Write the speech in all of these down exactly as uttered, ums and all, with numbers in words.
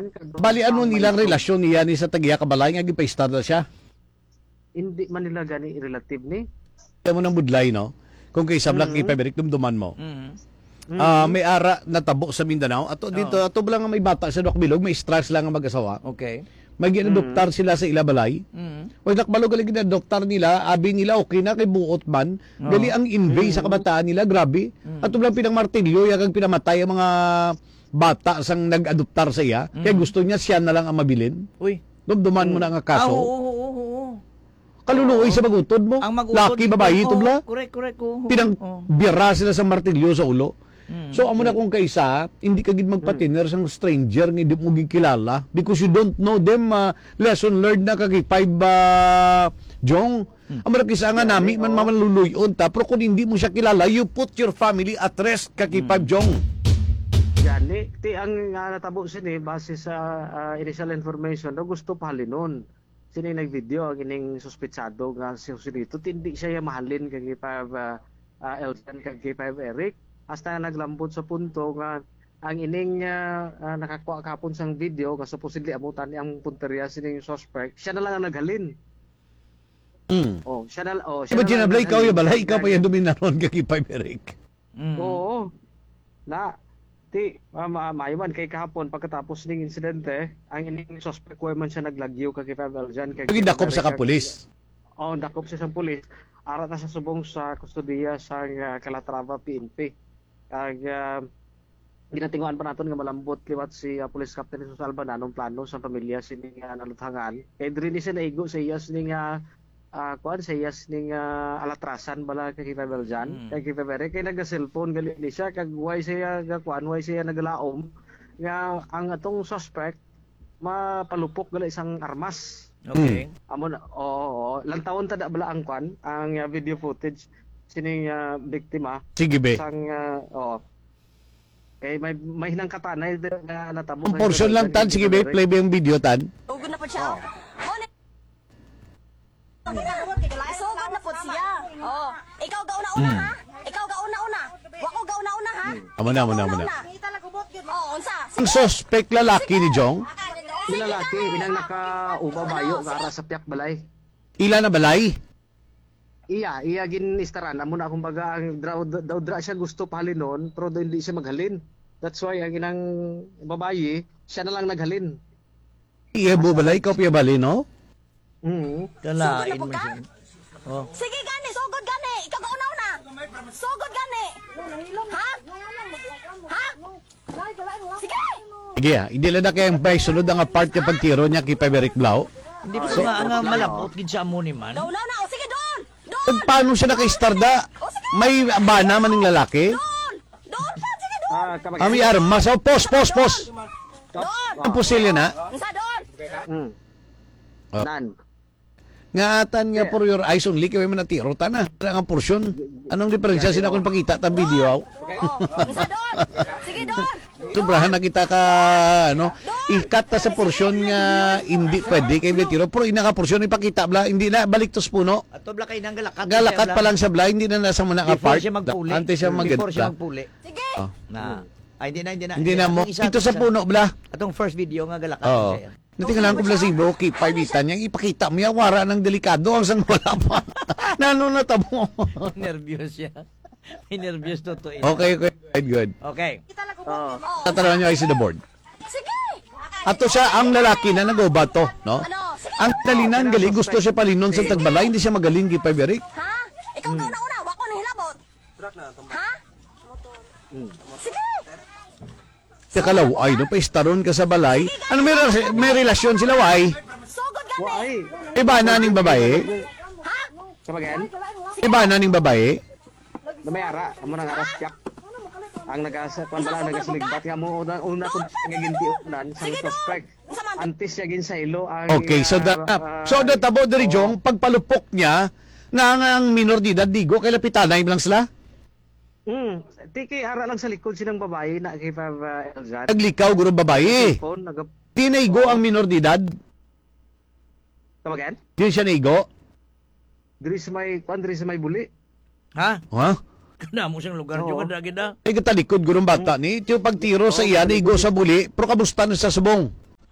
man. Bali ano nilang relasyon niya ni sa tagiya kabalay nga gipaistar na siya. Hindi man nila gani relative ni. Kaya mo ng budlay, no? Kung kay Sablak Mm-hmm. mm-hmm. dumduman mo. Mm. Ah, may ara natabo sa Mindanao. Ato dito, Oo. ato lang nga may bata sa Dokbilog, may stress lang ang mag-asawa. Okay. May ginadoktar sila sa Ilabalay. Mm. Wag nakbalog galing ginadoktar nila, abi nila okay na kay buot man. Gali ang invade sa kabataan nila, grabe. Ato lang pinang martilyo, yagang pinamatay ang mga bata sang nag-adoptar sa iya. Kaya gusto niya siya na lang ang mabilin. Uy. Dumduman mo na nga Ah, kaso. oo, oo, oo, oo. Kaluluoy sa magutod mo. Ang mag-utod. Laki babae ito Oo, bla. Correct, correct. Oo, Pinang oo. bira sila sa martilyo sa ulo. Mm. So amo na kung kaisa, hindi ka gid magpatiner sang stranger nga di mo gikilala because you don't know them. Uh, lesson learned na kag five uh, jong. Amo na kisa nga nami man mamaluluyon ta pero kung hindi mo siya kilala, you put your family at rest kag five jong. Gani, ti ang uh, natabo sini base sa ah, initial information na gusto pahalinon. Sini nag-video ang ining suspetsado nga si Joselito, hindi siya yung mahalin kay five uh, uh, Elton kay five Eric. Hasta naglambot sa punto nga ang ining uh, uh, nakakuha kapon sang video nga supposedly abutan ang punteriya sining suspect, siya na lang ang naghalin. Mm. Oh, siya na oh, Diba na lang ginablay ikaw naghalin. yung balay, ikaw pa yung dominaron kag five Eric. Mm. Oo. Na ti uh, ma maiwan kay kahapon pagkatapos ning insidente, ang ining suspect wa man siya naglagyo kay five Eljan kay Kag dakop sa kapulis. Oh, dakop siya sa pulis. Ara na sa subong sa kustodiya sa uh, Calatrava P N P. Kag uh, ginatinguan pa naton nga malambot liwat si uh, Police Captain Jesus Alban anong plano sa pamilya sining uh, naluthangan. Kay diri ni siya naigo sa iyas ning uh, uh, kuan sa iyas ning uh, alatrasan bala kay Kipa Beljan. Mm. Kay Kipa Bere kay naga-cellphone gali ni siya kag why siya ga kuan why siya naglaom nga ang atong suspect mapalupok gali isang armas. Okay. Amo na oo, lantawon ta da bala ang kwan ang uh, video footage sining uh, biktima Sige be. sang uh, oo. Kay may may hinang katanay na natabo. Ang portion lang tan, sige be, play ba yung video tan? Ugod na po siya. Oh, na. Sugod na po siya. Oh, ikaw gauna-una ha? Ikaw gauna-una. Wako gauna-una ha? Amo na, amo na, amo na. Oh, unsa? Ang suspect lalaki ni Jong, Lalaki inang naka-uba bayo para sa piyak balay. ila na balay. Iya, iya gin istaran amo na kumbaga ang daw daw dra siya gusto pahalinon pero daw hindi siya maghalin. That's why ang inang babayi, siya na lang naghalin. Iya bo balay, ikaw piya balay, no? Mhm. Kalain Sugod mo na po siya. Oh. Sige gani, sugod gani. Ikaw gauna-una. Sugod gani. Ha? Ha? Sige. Sige ah, hindi lang na kayang bay sunod ang part yung pagtiro niya kay Peberick Blau. Hindi pa nga nga malapot gid sa amo ni man. Gauna-una. O sige doon. Doon. Kung paano siya naka-istarda? May bana man ng lalaki? Doon. Doon pa. Sige doon. Ah, kapag Kami armas. Oh, pos, pos, pos. Doon. Ang pusilya na. Unsa doon? Mm. Oh. Nan. Nga atan nga for your eyes only, kaya man natiro ta na. Ang porsyon. Anong diferensya sila kung pakita ta video? Unsa doon? Sige doon. Sobrahan nakita ka, ano, ikat ta sa porsyon nga hindi pwede kay tiro. Pero inaka porsyon ipakita bla, hindi na balik tos puno. Ato bla kay nang galakat. Galakat pa lang sa bla, hindi na nasa mga Before part. siya magpuli. Ante siya Before siya maganda. magpuli. Sige. Oh. Na. Ay, hindi na, hindi na. Hindi na mo. Atong isa, Ito sa isa. puno bla. Atong first video nga galakat Oo. siya. Natingnan ko bla si Bro, keep five itan yang ipakita mo, wara ng delikado ang sang wala pa. Nano na tabo. Nervyos siya. May nervyos to to. Okay, okay. Right, good. Okay. Oh. Tatarawan niyo ay sa the board. Sige. Ato siya ang lalaki na nag-ubato, no? Ano? Sige. Ang talinan gali gusto siya palinon sa tagbalay, hindi siya magaling kay Peberick. Ha? Ikaw gauna-una. Wako na hilabot. Ha? Sige. Sa kalaway, no, pa istaron ka sa balay. Ano may, may relasyon sila, way? Sugod gani. Why? Iba na ning babae? Ha? Kabagan? Iba na ning babae? Namayara, amo nang aras piyak. Ang nagasa kwan bala nagasiligbat nga mo una una kun nga ginti unan sang suspect. Antes siya gin sa ilo ang Okay, so ah, the, ah, so the tabo diri Jong, pagpalupok niya, nga nga ang minor de edad, digo, kay lapitanay lang sila. Mm, tiki ara lang sa likod sinang babae na kay Pav uh, Elzad. Naglikaw, guro babae. Phone nag Di naigo ang minor de edad. kabagan? Di siya naigo. Diri sa may kwan diri sa may buli. Ha? Ha? Kana mo siyang lugar Oo. jud kada gid. Ay katalikod gurong bata ni. Tiyo pagtiro sa iya, naigo sa buli, pero kamusta na sa subong?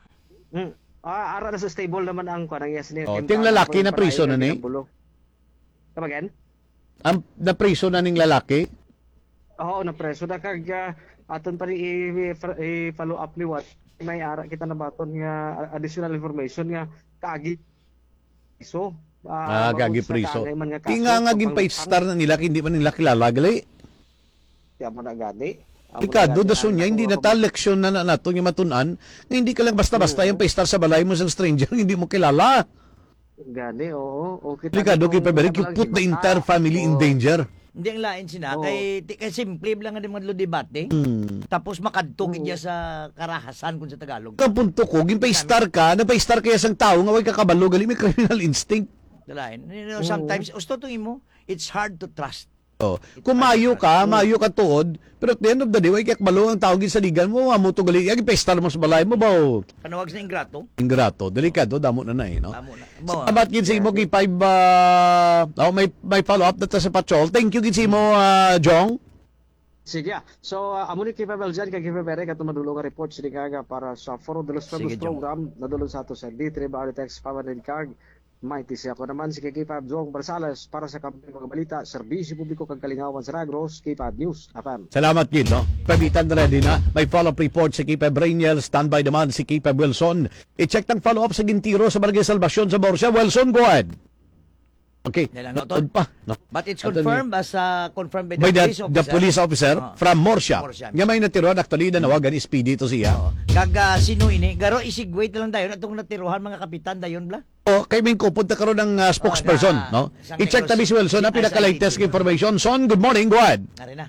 Hmm. Ah, ara na sa stable naman ang kuan ang yes ni. Oh, ting lalaki na priso na ni. Come again? Ang na priso na ning lalaki. Oo, na preso na kag uh, aton pa ni i-follow up ni what may ara kita na baton nga additional information nga kaagi priso. Ah, gagi priso. Nga Tinga nga gin pa-star na nila hindi man nila kilala gali. Kaya mo na gani. Ricardo, daso niya, hindi na ta leksyon na na nato nga matunan, nga hindi ka lang basta-basta yung pa-star sa balay mo sa stranger, hindi mo kilala. Gani, oo. Okay, Ricardo, kay Paberic, you put the entire family in danger. Hindi ang lain sina, Oo. kay, kay simple lang nga din mga debate. Hmm. Tapos makadtog niya sa karahasan kung sa Tagalog. Kang punto ko, gin pa-star ka, na pa-star kaya sang tao, nga way kakabalo, gali may criminal instinct. Dalain. You know, sometimes, gusto tungin mo, it's hard to trust. Oh. Kung mayo ka, mayo ka tuod, pero at the end of the day, way kakabalo ang tao gin sa ligan mo, amo to gali, yung pa-star mo sa balay mo ba? Oh. Panawag sa ingrato, Ingrato, delikado, damo na na eh, no? tamo na. Salamat gid sa imo kay five uh, oh, may may follow up data sa patrol. Thank you gid sa imo uh, Jong. Sige. So, uh, amo ni Kipa Beljan kay Kipa Bere katong madulong nga report sini kaga para sa Foro de los Pueblos Sige, Jong. program nadulong sa ato sa D three Baritex Pamanin Kag. Mighty siya ko naman si Kipa Jong Barsales para sa kampi mga balita, serbisyo publiko kag kalingawan sa Ragros, Kipa News F M. Salamat gid no. Pabitan na ready na. May follow up report si Kipa Brainiel, standby naman si Kipa Wilson. I-check tang follow up sa Gintiro sa Barangay Salvacion sa Borsia. Wilson, go ahead. Okay. Yan lang, Tuod pa. No. But it's Ato ni- confirmed as uh, confirmed by the, By the, police officer. the police officer Oo. from Morsia. Morsia. Nga may natiruan actually na nawagan is P D to siya. Oo. Kag uh, sino ini? Garo isigwait lang dayon atong natiruhan mga kapitan dayon bla. O kay min ko punta karon ng uh, spokesperson, Oh, na- no? isang I-check tabi si Wilson na negos- pinaka-latest Ay, information. Son, good morning. Go ahead. Ari na.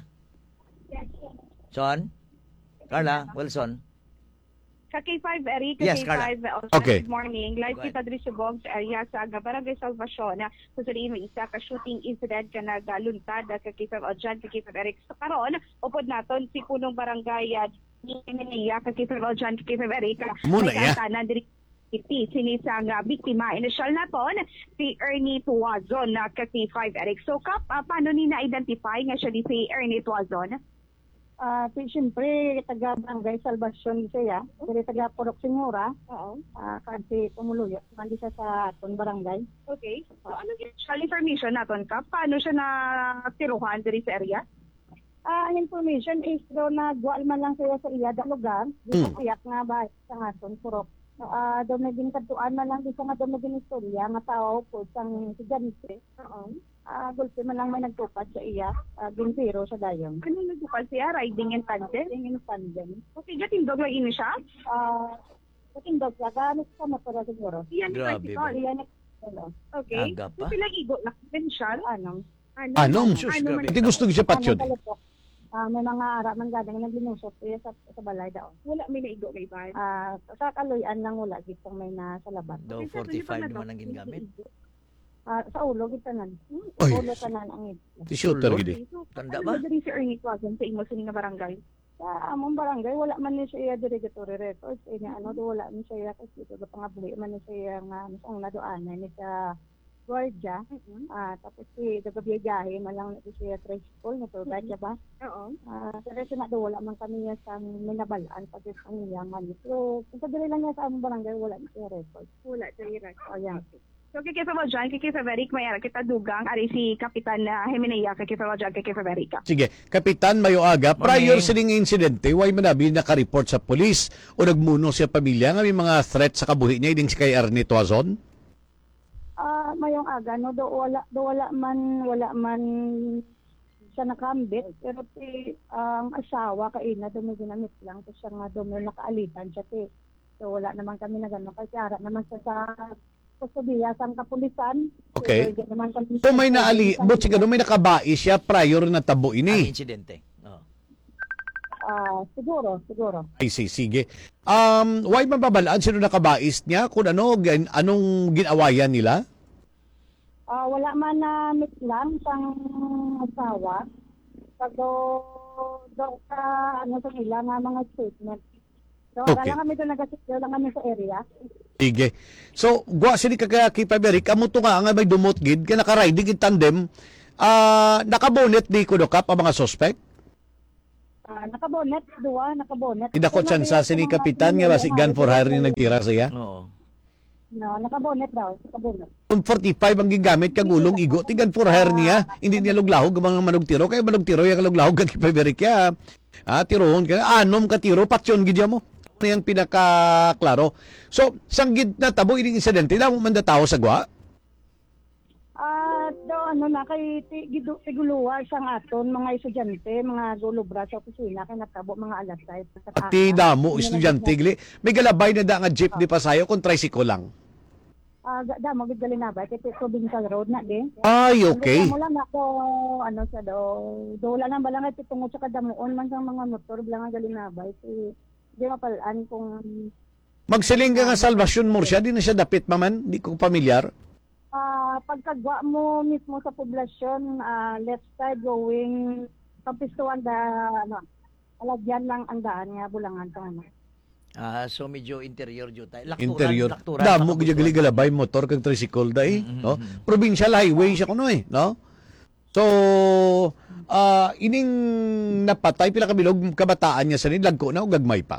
Son? Carla, Wilson. Sa K five, Eric, Yes, K five, Carla. uh, Okay. good morning. Live Go kita diri sa Bog sa area sa Barangay Salvacion. Kung sa may isa ka shooting incident ka nagaluntad sa K five o dyan sa K five, Eric. So karon, upod naton si punong barangay uh, ni Minaya ka K five o dyan sa K five, Eric. Muna, May ya. kantanan diri iti sinisang uh, biktima. Initial naton si Ernie Tuazon na ka K five, Eric. So kap, uh, paano ni na-identify nga siya di si Ernie Tuazon? Ah, uh, siyempre taga Barangay Salvacion siya, dili taga Purok Singura. Oo. Ah, kasi pumuluyo, mandi siya sa aton barangay. Okay. So ano yung initial information naton kap? Paano siya na tiruhan diri sa area? Ah, ang information is do na dual man lang siya sa iya da lugar, di Hmm. sa kuyak nga ba sa aton Purok. Ah, do na din katuan man lang di sa nga do na din istorya nga tao po sang si Janice. Oo. Ah, gulpi man lang may nagtupad sa iya, ah, Gintiro sa dayon. Ano nagbukas siya? Riding in tandem? Tingin tandem. Okay, gatindog lang ini siya? Ah, katindog sa gamit sa motor siguro. Iyan ni Grabe ba? Practical. Iyan ano. Okay. Aga pa. So sila igo na potential. Anong Anong? Sus, Ano grabe. man- Hindi gusto siya patsyon. Ano pala po? Ah, may mga ara man gadang naglinusot siya sa, sa balay daw. Wala may naigo kay Bar. Ah, sa kaloyan lang wala gitong may na sa laban. Daw forty-five naman ang ginagamit. Ah, sa ulo gitanan. Oy. Sa ulo tanan ang id. Si shooter gid. Okay, so, Tanda ano ba? ba diri si Ernie Quagan sa imo sa nga barangay? Sa among barangay wala man ni siya derogatory records eh nga ano do wala man siya kasi ito do pangabuhi man ni siya nga ang nadoanan ni sa Georgia. Ah, tapos si dagabiyahe man lang ni siya tricycle na tour guide ba? Oo. Ah, pero siya na do wala man kami niya sa minabalaan pag sa niya nga. So, kung sa dili lang niya sa among barangay wala ni siya records. Wala sa Iraq. Oh, yeah. So kay Kifa Wajan, kay Kifa Veric, may ara kita dugang ari si Kapitan uh, Jimenea kay Kifa Wajan, kay Kifa Verica. Sige, Kapitan Mayo Aga, prior Morning. sa ning insidente, why manabi naka-report sa pulis o nagmuno siya pamilya nga may mga threat sa kabuhi niya iding si kay Ernie Tuazon? Ah, mayong aga no do wala do wala man wala man siya nakambit pero ti ang asawa kay na dumi ginamit lang to siya nga dumi nakaalitan siya ti. So wala naman kami nagano kay ara naman siya sa kustudiya sang kapulisan. Okay. So, di naman kami- So may naali, but siguro may nakabais siya prior na tabo Ang ini. insidente. Oh. Ah, siguro, siguro. Ay, si, sige. Um, why mababalaan sino nakabais niya? Kung ano, gan, anong ginawayan nila? Ah, wala man na meet lang sang asawa. Pag do do ka ano sa nila nga mga statement. So, Okay. wala kami doon nag-secure lang kami sa area. Sige. So, gwa sini kaya kay Paberic, amo to nga nga may dumot gid, ka naka-riding in tandem, ah nakabonet di ko do kap ang mga suspect? Ah, nakabonet, duwa, nakabonet. Idako tsansa si ni kapitan nga basi gun for hire ni nagtira siya. Oo. No, nakabonet daw, nakabonet. Kung forty-five ang gigamit kag ulong igo, tigan for hire niya. Hindi niya luglahog ang mga manog tiro kay manog tiro yung luglahog kag ipaberikya. Ah, tirohon ka anom ka tiro patyon gid mo. Ano yung pinaka-klaro. So, sanggid na tabo ining insidente daw man tao sa gwa. Ah, daw ano na kay ti- gidu- tiguluwa isang aton mga estudyante, mga gulubra sa opisina kay natabo mga alas five. Ti damo estudyante gili. May galabay na da nga jeep di pasayo kung tricycle lang. Ah, ga- damo gid gali na ba kay provincial road na di. Ay, okay. Mo lang ako ano sa daw. Do wala nang balang iti tungod sa kadamuon man sang mga motor bilang gali na ba iti di mapalaan kung Magsiling ka nga salvation mo siya, di na siya dapit maman, di ko pamilyar. ah pagkagwa mo mismo sa poblasyon, ah, left side going kapistuan da ano alagyan lang ang daan nga bulangan to ano. Ah, so medyo interior jud tayo. Lakturan, Interior. lakturan, Damo makabustuhan. gid gali galabay motor kag tricycle dai, Mm, mm, no? mm. Provincial highway siya kuno eh, no? So, ah ining napatay pila ka bilog kabataan niya sa nilagko na og gagmay pa.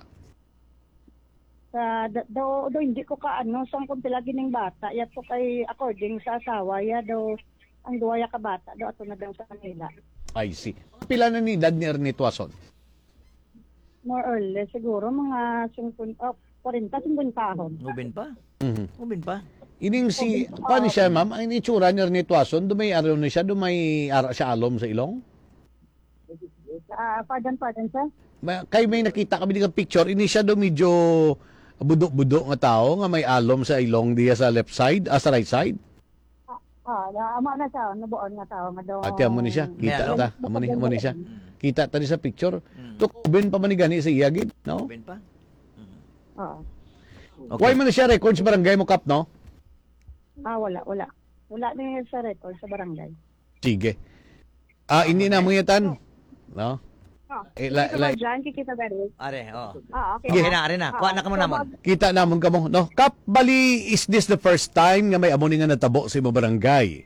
Sa da- do, do hindi ko ka ano sang kung pila gining bata ya to kay according sa asawa ya do ang duwa ya ka bata do ato na daw sa kanila. I see. Pila na ni dad ni Ernest Wason? More or less siguro mga fifty oh, forty fifty tahon. Ubin pa. Mhm. Ubin pa. Ining si paano siya ma'am? Ang itsura ni Ernest Wason, dumay araw na siya, dumay ara siya alom sa ilong. Ah, pardon, pardon sir. Ma- Kay may nakita kami ng picture, ini siya do medyo budok-budok nga tao nga may alom sa ilong diya sa left side, ah, sa right side. Ah, na amo na sa nabuon nga tao nga daw. Ati amo ni siya, May kita alom? ta, amo ni amo ni siya. Kita ta ni sa picture. Mm. Tukubin pa man ni gani sa iya gid, no? Ubin pa. Oo. Why man na siya record sa barangay mo kap, no? Ah, wala, wala. Wala ni sa record sa barangay. Sige. Ah, ini na mo yatan. No? Ah, Eh, la- la, la- dyan, kikita ba rin? Are, oh. Ah, okay. Okay na, are na. Kuha na ka mo namon. Kita namon kamo, no? Kap, bali is this the first time nga may amo ni nga natabo sa imo barangay?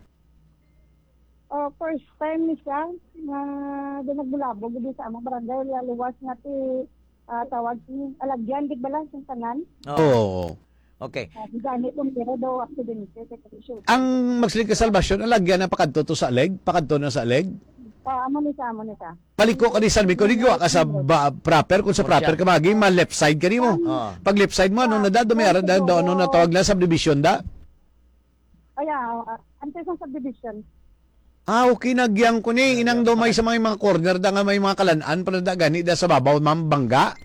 Oh, first time ni siya na dinagbulabog gid sa among barangay luwas nga ti ah, tawag ni alagyan gid bala sa tanan. Oh. Oo. Okay. Uh, gani kung pero daw aksidente sa shoot. Ang magsiling ka salvation, alagyan na pakadto to sa leg, pakadto na sa leg. Ah, amo ni sa amo ni sa. Paliko ka ni Salmi ko, ligawa ka sa ba, proper, kung sa proper ka maging, ma left side ka nimo. Oh. Pag left side mo, ano na da, dumiyara da, do, ano na tawag na, subdivision da? Ay, ah, ante sa subdivision. Ah, okay, nagyang ko ni, inang do may sa mga, mga corner da nga may mga kalanaan, para da gani da sa babaw, ma'am, bangga.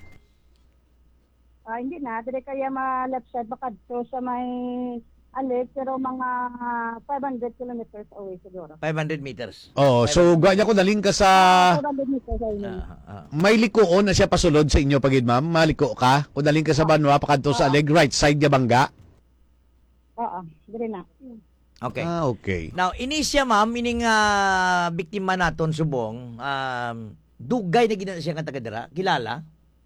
Ah, hindi na dire kaya ma left side bakadto sa may alig pero mga five hundred kilometers away siguro. five hundred meters. Oh, so ganya ko daling ka sa five hundred meters away. Ah, ah. may likoon na siya pasulod sa inyo pagid ma'am, maliko ka. Kung daling ka sa Banwa pakadto sa leg right side ya bangga. Oo, dire na. Okay. Ah, okay. Now, ini siya ma'am, ining ah, biktima naton subong, um, dugay na gina siya nga taga dira, kilala?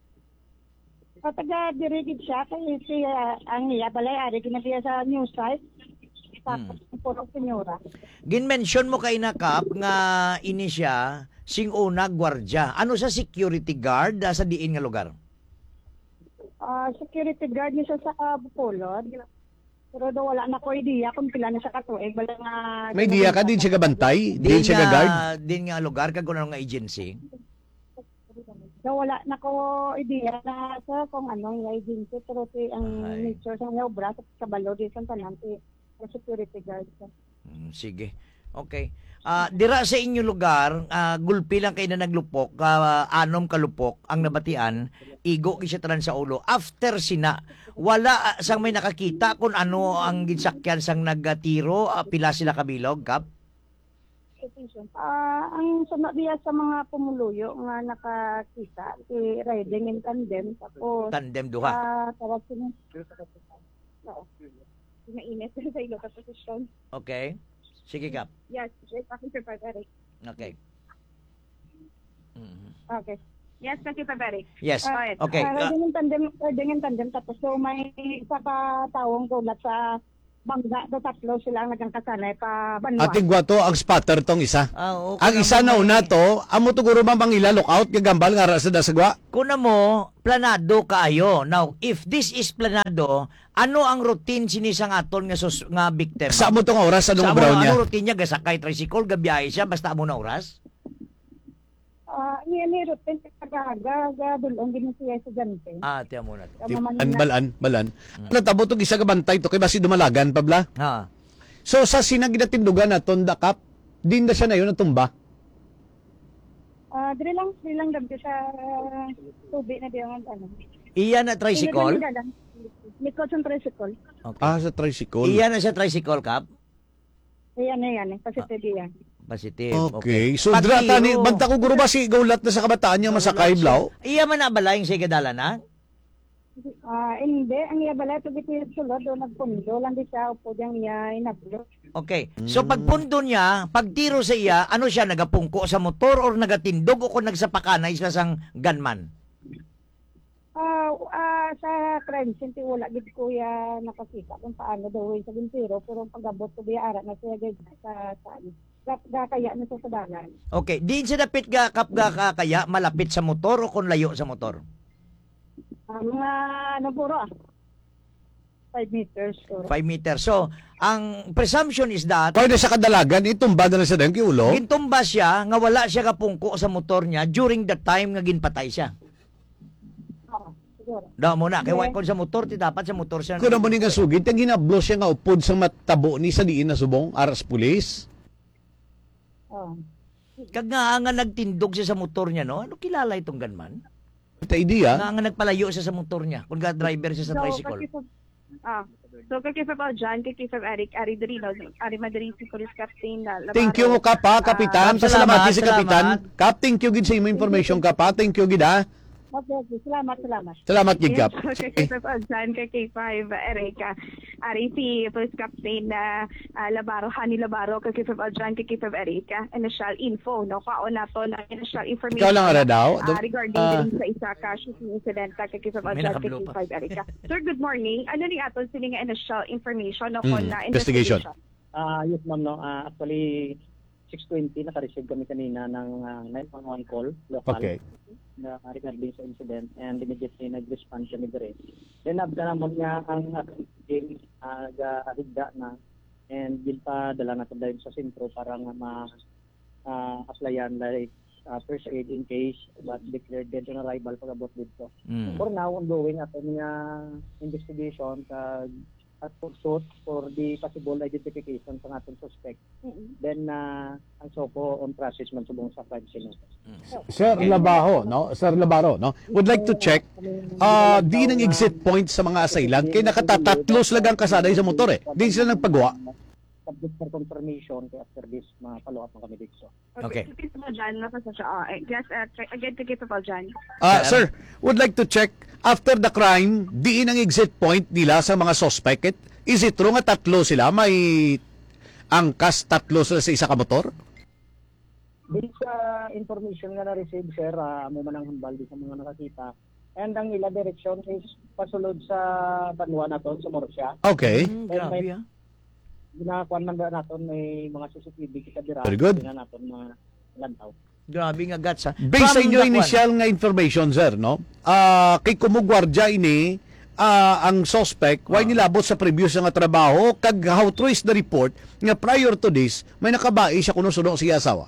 O taga dirigid siya kay si ah, ang iya balay ari ginabiya sa news site. Sa Hmm. puro senyora. Gin-mention mo kay nakap nga ini siya sing una gwardya. Ano sa security guard ah, sa diin nga lugar? Ah, security guard niya siya sa uh, Bucolod. Pero daw wala na ko idea kung pila na siya katuig bala nga May diya ka din siya gabantay, din siya nga- guard. Din nga lugar kag kuno nga agency. daw wala na ko idea na sa kung anong agency pero ti ang Ay. nature sa niya obra sa kabalo di sa tanan ti sa security guard. Hmm, sige. Okay. Ah, dira sa inyo lugar, ah, gulpi lang kayo na naglupok, ah, anom kalupok ang nabatian, igo kisya tanan sa ulo. After sina, wala ah, sang may nakakita kung ano ang ginsakyan sang nagtiro, ah, pila sila kabilog, kap? Ah, ang sunod diya sa mga pumuluyo nga nakakita si riding in tandem tapos Tandem duha. ah tawag sila. Oo. Inainit sa ilo sa posisyon. Okay. Sige, kap. Yes, yes, ako si Paberic. Okay. Mhm. Okay. Yes, kasi Paberic. Yes. Alright. Okay. Ah, Ah, riding in tandem, riding in tandem tapos so may isa ka taong gulat sa bangga do tatlo sila ang nagkakasanay pa banwa. Ating gwato ang spotter tong isa. Ah, oo, Ang kuna isa mo na may- una to, amo to guro mang ila lookout gagambal nga ra sa dasagwa. Kuna mo, planado kaayo. Now, if this is planado, ano ang routine sinisang aton nga sus, nga victim? Sa mo tong oras Sa anong amo, brown niya? ano routine niya? Gasakay tricycle, gabiyahe siya, basta amo na oras? Ah, niya ni rutin taga ga dulong din siya sa jante. Ah, tiyan mo na to. Di- An balan, balan. Ano tabo to isa ka bantay to kay basi dumalagan pabla. Ha. So sa sinag ginatindugan naton dakap, din na siya na yun natumba. Ah, dire lang, dire lang dam sa tubig na diyan ano. Iya na tricycle? Nikot sa tricycle. Okay. Ah, sa tricycle. Iya na siya tricycle, Kap? Ayan na yan, kasi pwede yan. Positive. Okay. So Pag dra tani iyo- banta ko guro ba si gaulat na sa kabataan niya masakay blaw? Iya man nabala yung sige dala na? Ah, hindi, ang iya bala to biti sulod do nagpundo lang di siya upo diyang iya inablo. Okay. So pagpundo niya, pagtiro sa iya, ano siya, nagapungko sa motor or nagatindog o kung nagsapakanay siya sang gunman? Ah, ah, sa crime scene ti wala gid kuya nakakita kung paano daw sa bintiro pero pagabot ko biya ara na siya gid sa sa ano. Ga, ga kaya na to sa dalan. Okay. Diin siya dapit ga kap ga ka kaya malapit sa motor o kung layo sa motor? Ah, mga ano puro ah. five meters puro. five meters. So, ang presumption is that Pwede sa kadalagan itumba na lang sa dang kiulo. gintumba siya nga wala siya kapungko sa motor niya during the time nga ginpatay siya. Oo, siguro. Daw mo na, kay yeah. Kung sa motor, ti dapat sa motor siya. Kuno mo ni nga sugid, ang ginablo siya nga upod sa matabo ni sa diin na subong aras pulis. Oo. Kag nga nga nagtindog siya sa motor niya, no? Ano kilala itong gunman? Ita idea. Nga nga nagpalayo siya sa motor niya. Kung ga driver siya sa tricycle. kasi sa- ah, so kay Kifab Aljan, kay Kifab Eric, Ari Dorino, Ari Madrid, si Police Captain na Labaro. Thank you ka pa, kapitan. Ah, Pasalamat salamat, si kapitan. salamat. Kap, thank you gid sa imo information ka pa. Thank you gid ha. Okay, okay. Salamat, salamat. Salamat gid kap. Yes, so kay Kifab Aljan, kay K five Eric, ah, Ari si Police Captain na ah, Labaro, Hani Labaro, kay Kifab Aljan, kay Kifab Eric, ah, initial info, no? Kaon na to na initial information. Ikaw lang ara daw. Ah, regarding Ah, din sa isa ka shooting incident kay Kifab May Aljan, kay nakablo K pa. five Eric. Sir, good morning. Ano ni aton sini nga initial information no Mm, kon na investigation. investigation? Ah, yes ma'am no. Ah, actually six twenty naka-receive kami kanina ng uh, nine one one call local Okay. na regarding sa incident and immediately nag-respond kami dire. Then after naman nga ang team uh, ga-arigda na and gil pa dala na dahil sa sentro para nga ma uh, applyan like uh, first aid in case but declared dead on arrival pag-abot dito. Mm. For now, ongoing ato nga investigation kag at pursuit for the possible identification sa atong suspect. Then, uh, ang SOCO on process man subong sa crime scene. Sir Labaho, no? Sir Labaro, no? Would like to check ah di nang exit point sa mga assailant kay nakatatatlos lang ang kasaday sa motor eh. Di sila nagpagawa. Subject for confirmation kay after this, ma-follow up na kami dito. Okay. Kay Kifab Aljan, na pa sa siya. Ah, eh, yes, uh, try- again kay Kifab Aljan. Ah, sir, would like to check after the crime, di ang exit point nila sa mga suspect. Is it true nga tatlo sila may angkas tatlo sila sa isa ka motor? Based sa information nga na-receive, sir, uh, mo man ang hambal di sa mga nakakita. And ang ila direction is pasulod sa banwa naton sa Morsya. Okay. Mm, grabe ah. Ginakuan man ba naton may mga C C T V kita dira. Very good. Tingnan naton mga lantaw. Grabe nga guts ha. Based sa From inyo the initial nga information, sir, no? Ah, kay kumugwardya ini ah, ang suspect why nilabot sa previous nga trabaho kag how true is the report nga prior to this may nakabai siya kuno suno siya asawa.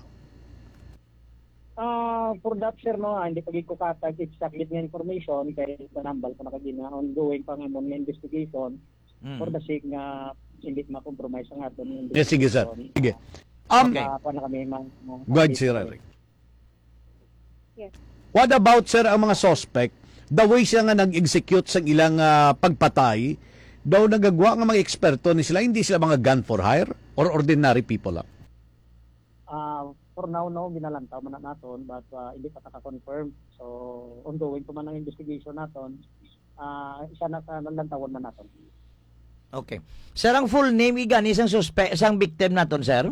Ah, for that, sir, no, ah, hindi pa ko katag exactly nga information kay panambal pa nakagina ongoing pa nga mo nga investigation Mm. for the sake nga hindi ma-compromise ang aton Yes, sige, sir. Sige. Um, Okay. Uh, na kami mang Go ahead, Sir Eric. Yes. What about, sir, ang mga suspect, the way siya nga nag-execute sa ilang ah, pagpatay, daw nagagawa nga mga eksperto ni sila, hindi sila mga gun for hire or ordinary people lang? Ah, for now, no, ginalantaw man na naton but ah, hindi pa naka-confirm. So, ongoing pa man ang investigation naton. Ah, isa na sa nalantawan man naton. Okay. Sir, ang full name igan isang suspect, isang victim naton, sir?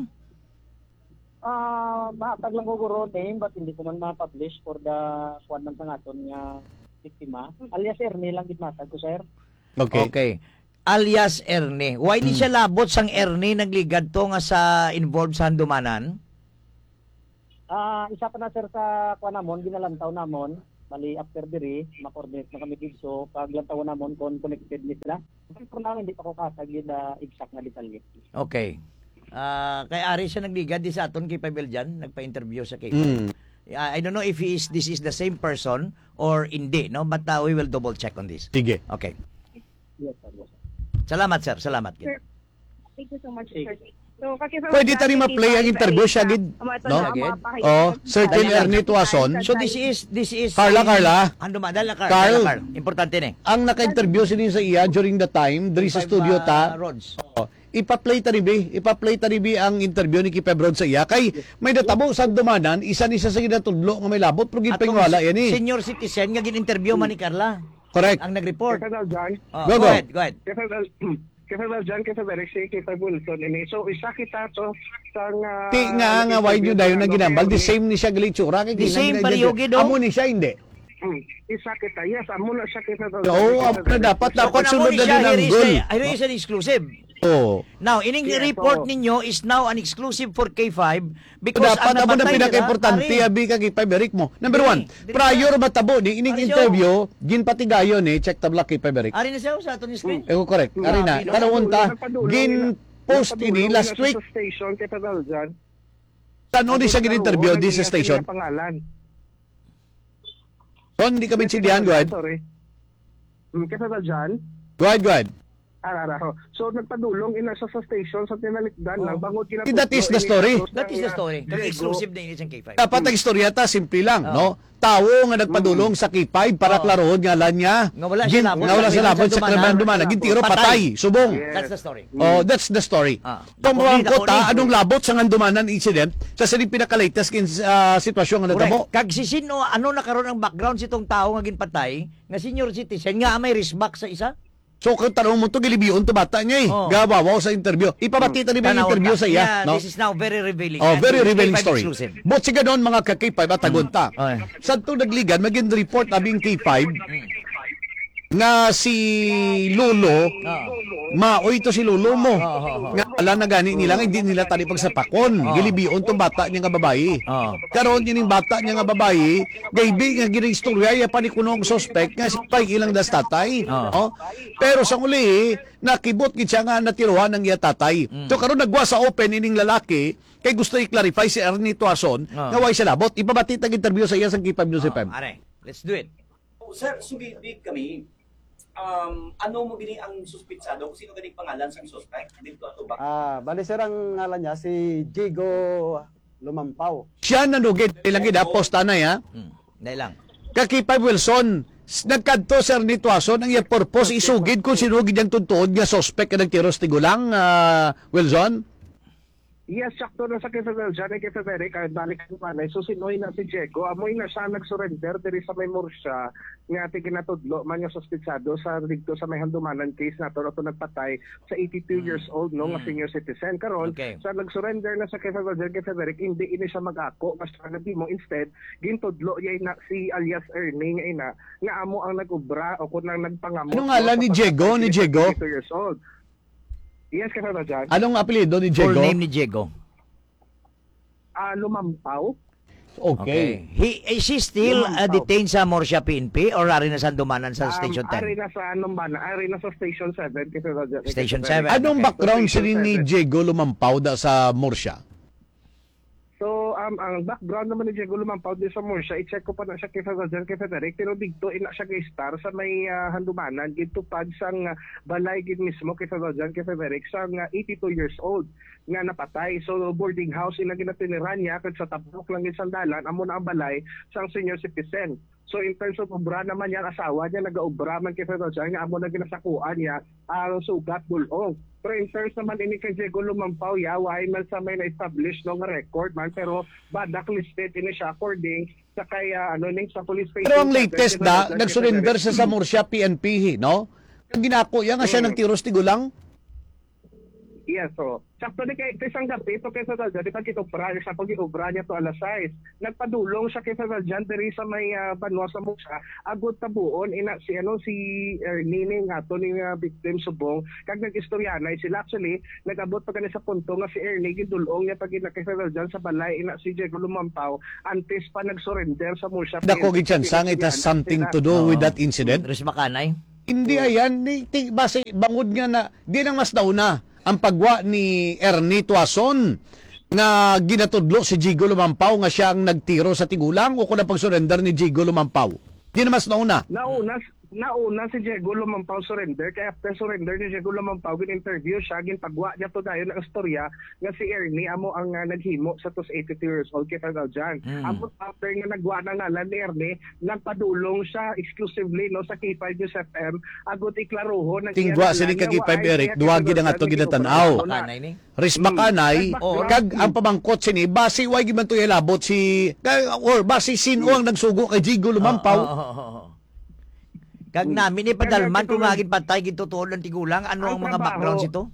Ah, mahatag lang ko guro name but hindi ko man ma-publish for the kuan man sa naton nga biktima. Alias sir, nilang gid matag ko, sir. Okay. Okay. alias Ernie. Why di siya labot sang Ernie nagligad to nga sa involved sa handumanan? Ah, isa pa na sir sa kuan namon ginalantaw namon bali after diri ma-coordinate na kami dito pag lantaw namon kon connected ni sila. Pero na hindi pa ko kasagid na exact na detalye. Okay. Ah, kay Ari siya nagligad di sa aton kay Pabel dyan, nagpa-interview sa kay. Mm. I don't know if he is this is the same person or hindi, no? But uh, we will double check on this. Sige. Okay. Yes sir. Yes, sir. Salamat sir, salamat. Sir, thank you so much, sir. So, kakita- Pwede tani ma-play ang interview siya, gid, no? Oh, certain Ernie Tuason. So this is this is Carla, Carla. Ando madala Carla, Carl. Carl. Importante ni. Ang naka-interview sini sa iya during the time, diri sa studio ta. Rods. Oh, ipa-play ta ni Bi, ipa-play ta ni Bi ang interview ni Kipe Brod sa iya kay may natabo sa dumanan, isa ni sa sa ginatudlo nga may labot pero gid wala yan eh. Senior citizen nga gin-interview man ni Carla. Correct. Ang nag-report. Kaya John, Oh, Go, go, go. ahead, go ahead. kaya kaya John, kaya Derek, si Kita Wilson, ini. So, isa kita to sa nga... Ti nga nga why you dayon na ginambal the same ni siya glitsura kay The same pariyogi do. Amo ni siya hindi. Hmm, isa kita, yes, amo na siya kita. Oo, na dapat dapat Kung sunod amo ni na siya, din ang here is goal. a- here is an exclusive. Oh. Now, ining Yeah, report so- ninyo is now an exclusive for K five because Dapat ang amo na nabatay pinaka-importante nila, abi ka kay Paberic mo. Number Dili, one, dili prior matabo ni ining Ari siya. interview ginpatigayon ni check tabla kay Paberic. Ari na siya sa aton screen. Eh correct. Ari na. Tanawon ta gin post ini last week. Sa station, kita John. Tano ni siya gin-interview di sa station. Pangalan. Son di ka binsindihan, go ahead. Sorry. Hmm, kita John. Go ahead, go ahead. Arara ho. So nagpadulong ina siya sa station sa tinalikdan lang bangod kina. That is the story. That is the story. Kag exclusive na ini sa K five. Dapat ang istorya ta simple lang, no? Tao nga nagpadulong sa K five para Oo. klarohon nga lan niya. Nga wala siya Gin- labot. Nga wala siya Sa labot sa dumanan. krimen dumanan. Gintiro Patay. patay, subong. Yes. That's the story. Oh, that's the story. Ah. Kung Dako mo ni, ang dako kota, ni. anong labot sa ngandumanan incident sa sining pinaka-latest kin uh, sitwasyon nga nagtamo? Correct. Kag si sino ano nakaroon ang background si tong tao nga ginpatay nga senior citizen nga may risk back sa isa? So kung tanong mo to gilibiyon to bata niya eh. Oh. Gawawaw sa interview. Ipabati ta ni ba yung Tanawon interview ta. sa iya, Yeah, no? This is now very revealing. Oh, And very this is revealing K five story. exclusive. But siga doon mga ka-K five at tagunta. Okay. Sa to nagligan, maging report abing K five nga si Lolo, Oo. maoy to si Lolo mo. Oo, oo, oo. Nga ala na gani nila nga hindi nila tali pagsapakon. Oo. Gilibiyon tong bata niya nga babae. Oo. Karon yun yung bata niya nga babae, gaybi nga ginistorya ya pa ni kunong suspect nga si pay ilang das tatay. Oo. No? Pero sa uli, nakibot gid siya nga natiruhan ng iya tatay. Mm. So karon nagwa sa open ining lalaki kay gusto i-clarify si Ernie Tuason Oo. nga why siya labot. Ibabati tag interview sa iya sa K five News F M. Oh, are, let's do it. Oh, sir, sugibig kami. Um, ano mo gini ang suspitsado? Kung sino ganing pangalan sa suspect? Dito ato ba? Ah, bali sir ang ngalan niya si Jigo Lumampaw. Siya nanugid ilang gid posta na ya. Hmm. Dahil lang. Ka K five Wilson s- nagkadto sir ni Tuason ang iya purpose isugid kung sino gid ang tuntuod nga suspect nga nagtiros tigulang uh, Wilson. Yes, sakto na sa Kefebel dyan, ay Kefebel, kahit balik ang panay. So, sinoy na si Diego, amoy na siya nag-surrender diri sa may Murcia, nga ati kinatudlo, man yung suspitsado sa dito sa may handumanan case na to, na to nagpatay sa eighty-two years old, no, nga senior citizen. Karon, Okay. sa nag-surrender na sa Kefebel dyan, Kefebel, hindi ini siya mag-ako, mas nagdi mo, instead, gintudlo yay na si alias Ernie, nga ina, nga amo ang nag-ubra, o kung nang nagpangamot. Ano nga no, alam ni sa Diego, pagpatay ni sa Diego? eighty-two years old. Yes, Kefebel dyan. Anong apelyido ni Full Diego? name ni Diego. Ah, lumampaw. Okay. He is he still uh, Lumampaw. detained sa Morsia P N P or ari na sa Dumanan sa Station Um, Ari ten? na sa anong ba na? Ari na sa Station seven. Kasi, Station seven. Anong Okay. background So, si ni seven. Diego Lumampaw da sa Murcia? So, um, ang background naman ni Diego Lumampaw din sa Murcia, i-check ko pa na siya kay Federer, kay Frederick, pero dito ina siya kay Star sa may uh, handumanan, gito pad sang uh, balay gid mismo kay Federer, kay Frederick, sang uh, eighty-two years old nga napatay. So, boarding house ina ginatiniran niya, kag sa tapok lang gid sandalan, amo na ang balay sang senior citizen. So, in terms of obra naman niya, asawa niya, nag-obra man kay Federer, nga amo na ginasakuan niya, ang sugat bulong. Pero in terms naman ini kay Diego Lumampaw, ya, why man sa may na-establish no nga record man, pero badak listed ini siya according sa kay uh, ano ning sa police station. Pero ang latest da, nag-surrender siya sa Murcia P N P, no? Ang ginako yan nga siya Mm. nagtiros tigulang. Yes, so sakto di kay isang gabi to kay Federal Judge, di pag itobra sa pag iobra niya to alas sais. Nagpadulong siya kay Federal Judge diri sa may uh, banwa sa Musa. Agot tabuon ina si ano si Ernie ni nga to ni uh, victim subong kag nag-istoryanay sila actually nagabot pa kani sa punto nga si Ernie gidulong niya pag ina kay Federal Judge sa balay ina si Diego Lumampaw antes pa nag-surrender sa Musa. Dako gid chansang it has something to do with that incident. Res makanay. Hindi ayan, ni, ti, base bangod nga na, di nang mas dauna ang pagwa ni Ernie Tuason nga ginatudlo si Jigo Lumampaw nga siya ang nagtiro sa tigulang o kung na pag-surrender ni Jigo Lumampaw. Di na mas nauna. Nauna nauna si Diego Lumampaw surrender kaya after surrender ni Diego Lumampaw gin-interview siya ginpagwa niya to dayon ang istorya nga si Ernie amo ang uh, naghimo sa tos eighty-two years old kay Federal Judge. Mm. Amo after nga nagwa na ngalan ni Ernie nagpadulong siya exclusively no sa K five News F M agot iklaroho ng tingwa sini kag K five Eric duwagi na nga to ginatanaw. Ris makanay mm. kag ang pamangkot sini basi way giman to ilabot si or basi sino ang nagsugo kay Jigo Lumampaw. Oh, oh, oh, oh. Kag namin ni padalman kung agin patay gitutuon ng tigulang ano ang, ang mga backgrounds ito?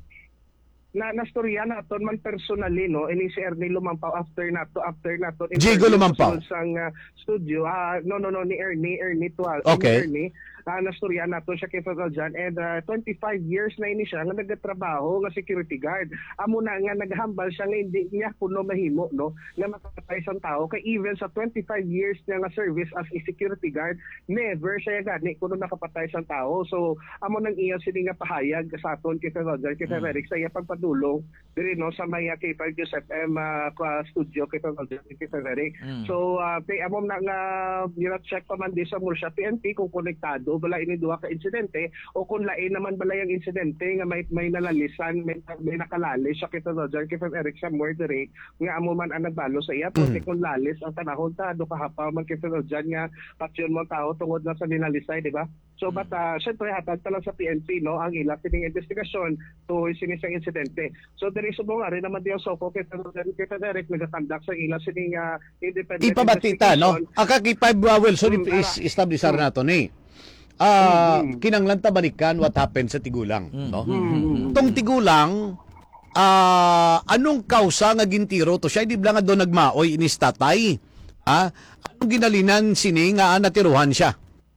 Na nastorya naton man personally no ini si Ernie Lumampaw after nato after nato Jigo Lumampaw sang uh, studio uh, no no no ni Ernie Ernie Tual okay. Ernie uh, nastorya nato siya kay Federal Judge and uh, twenty-five years na ini siya nga nagatrabaho nga security guard amo na nga naghambal siya nga hindi niya kuno mahimo no nga makapatay sang tao kay even sa twenty-five years niya nga service as a security guard never siya gani kuno nakapatay sang tao so amo nang iya sini nga pahayag sa aton kay Federal Judge kay Federal Eric sa iya pag dulong diri no sa may K five News F M uh, studio kay Federal mm. So uh, pay amom na nga uh, check pa man di sa Murcia P N P kung konektado bala ini duha ka insidente o kung lain naman bala yung insidente nga may may nalalisan may, may nakalalis sa kay Federal kay Eric sa murder nga amo man ang nagbalo sa iya mm. kung lalis ang tanahon ta do kahapaw man kay Federal nga patsyon mo tao tungod na sa ninalisay di ba so but uh, syempre hatag ta lang sa P N P no ang ila kining investigasyon to sinisang incident. So there is mo nga rin naman diyo so kay Frederick nagatandak sa ila sining uh, independent ipabatita no aka K five uh, Wilson mm, is establishar mm. nato ni ah uh, mm. kinanglan ta balikan what happened sa tigulang mm. no mm. tong tigulang ah uh, anong kausa nga gintiro to siya di bla nga do nagmaoy inis tatay ha anong ginalinan sini nga natiruhan siya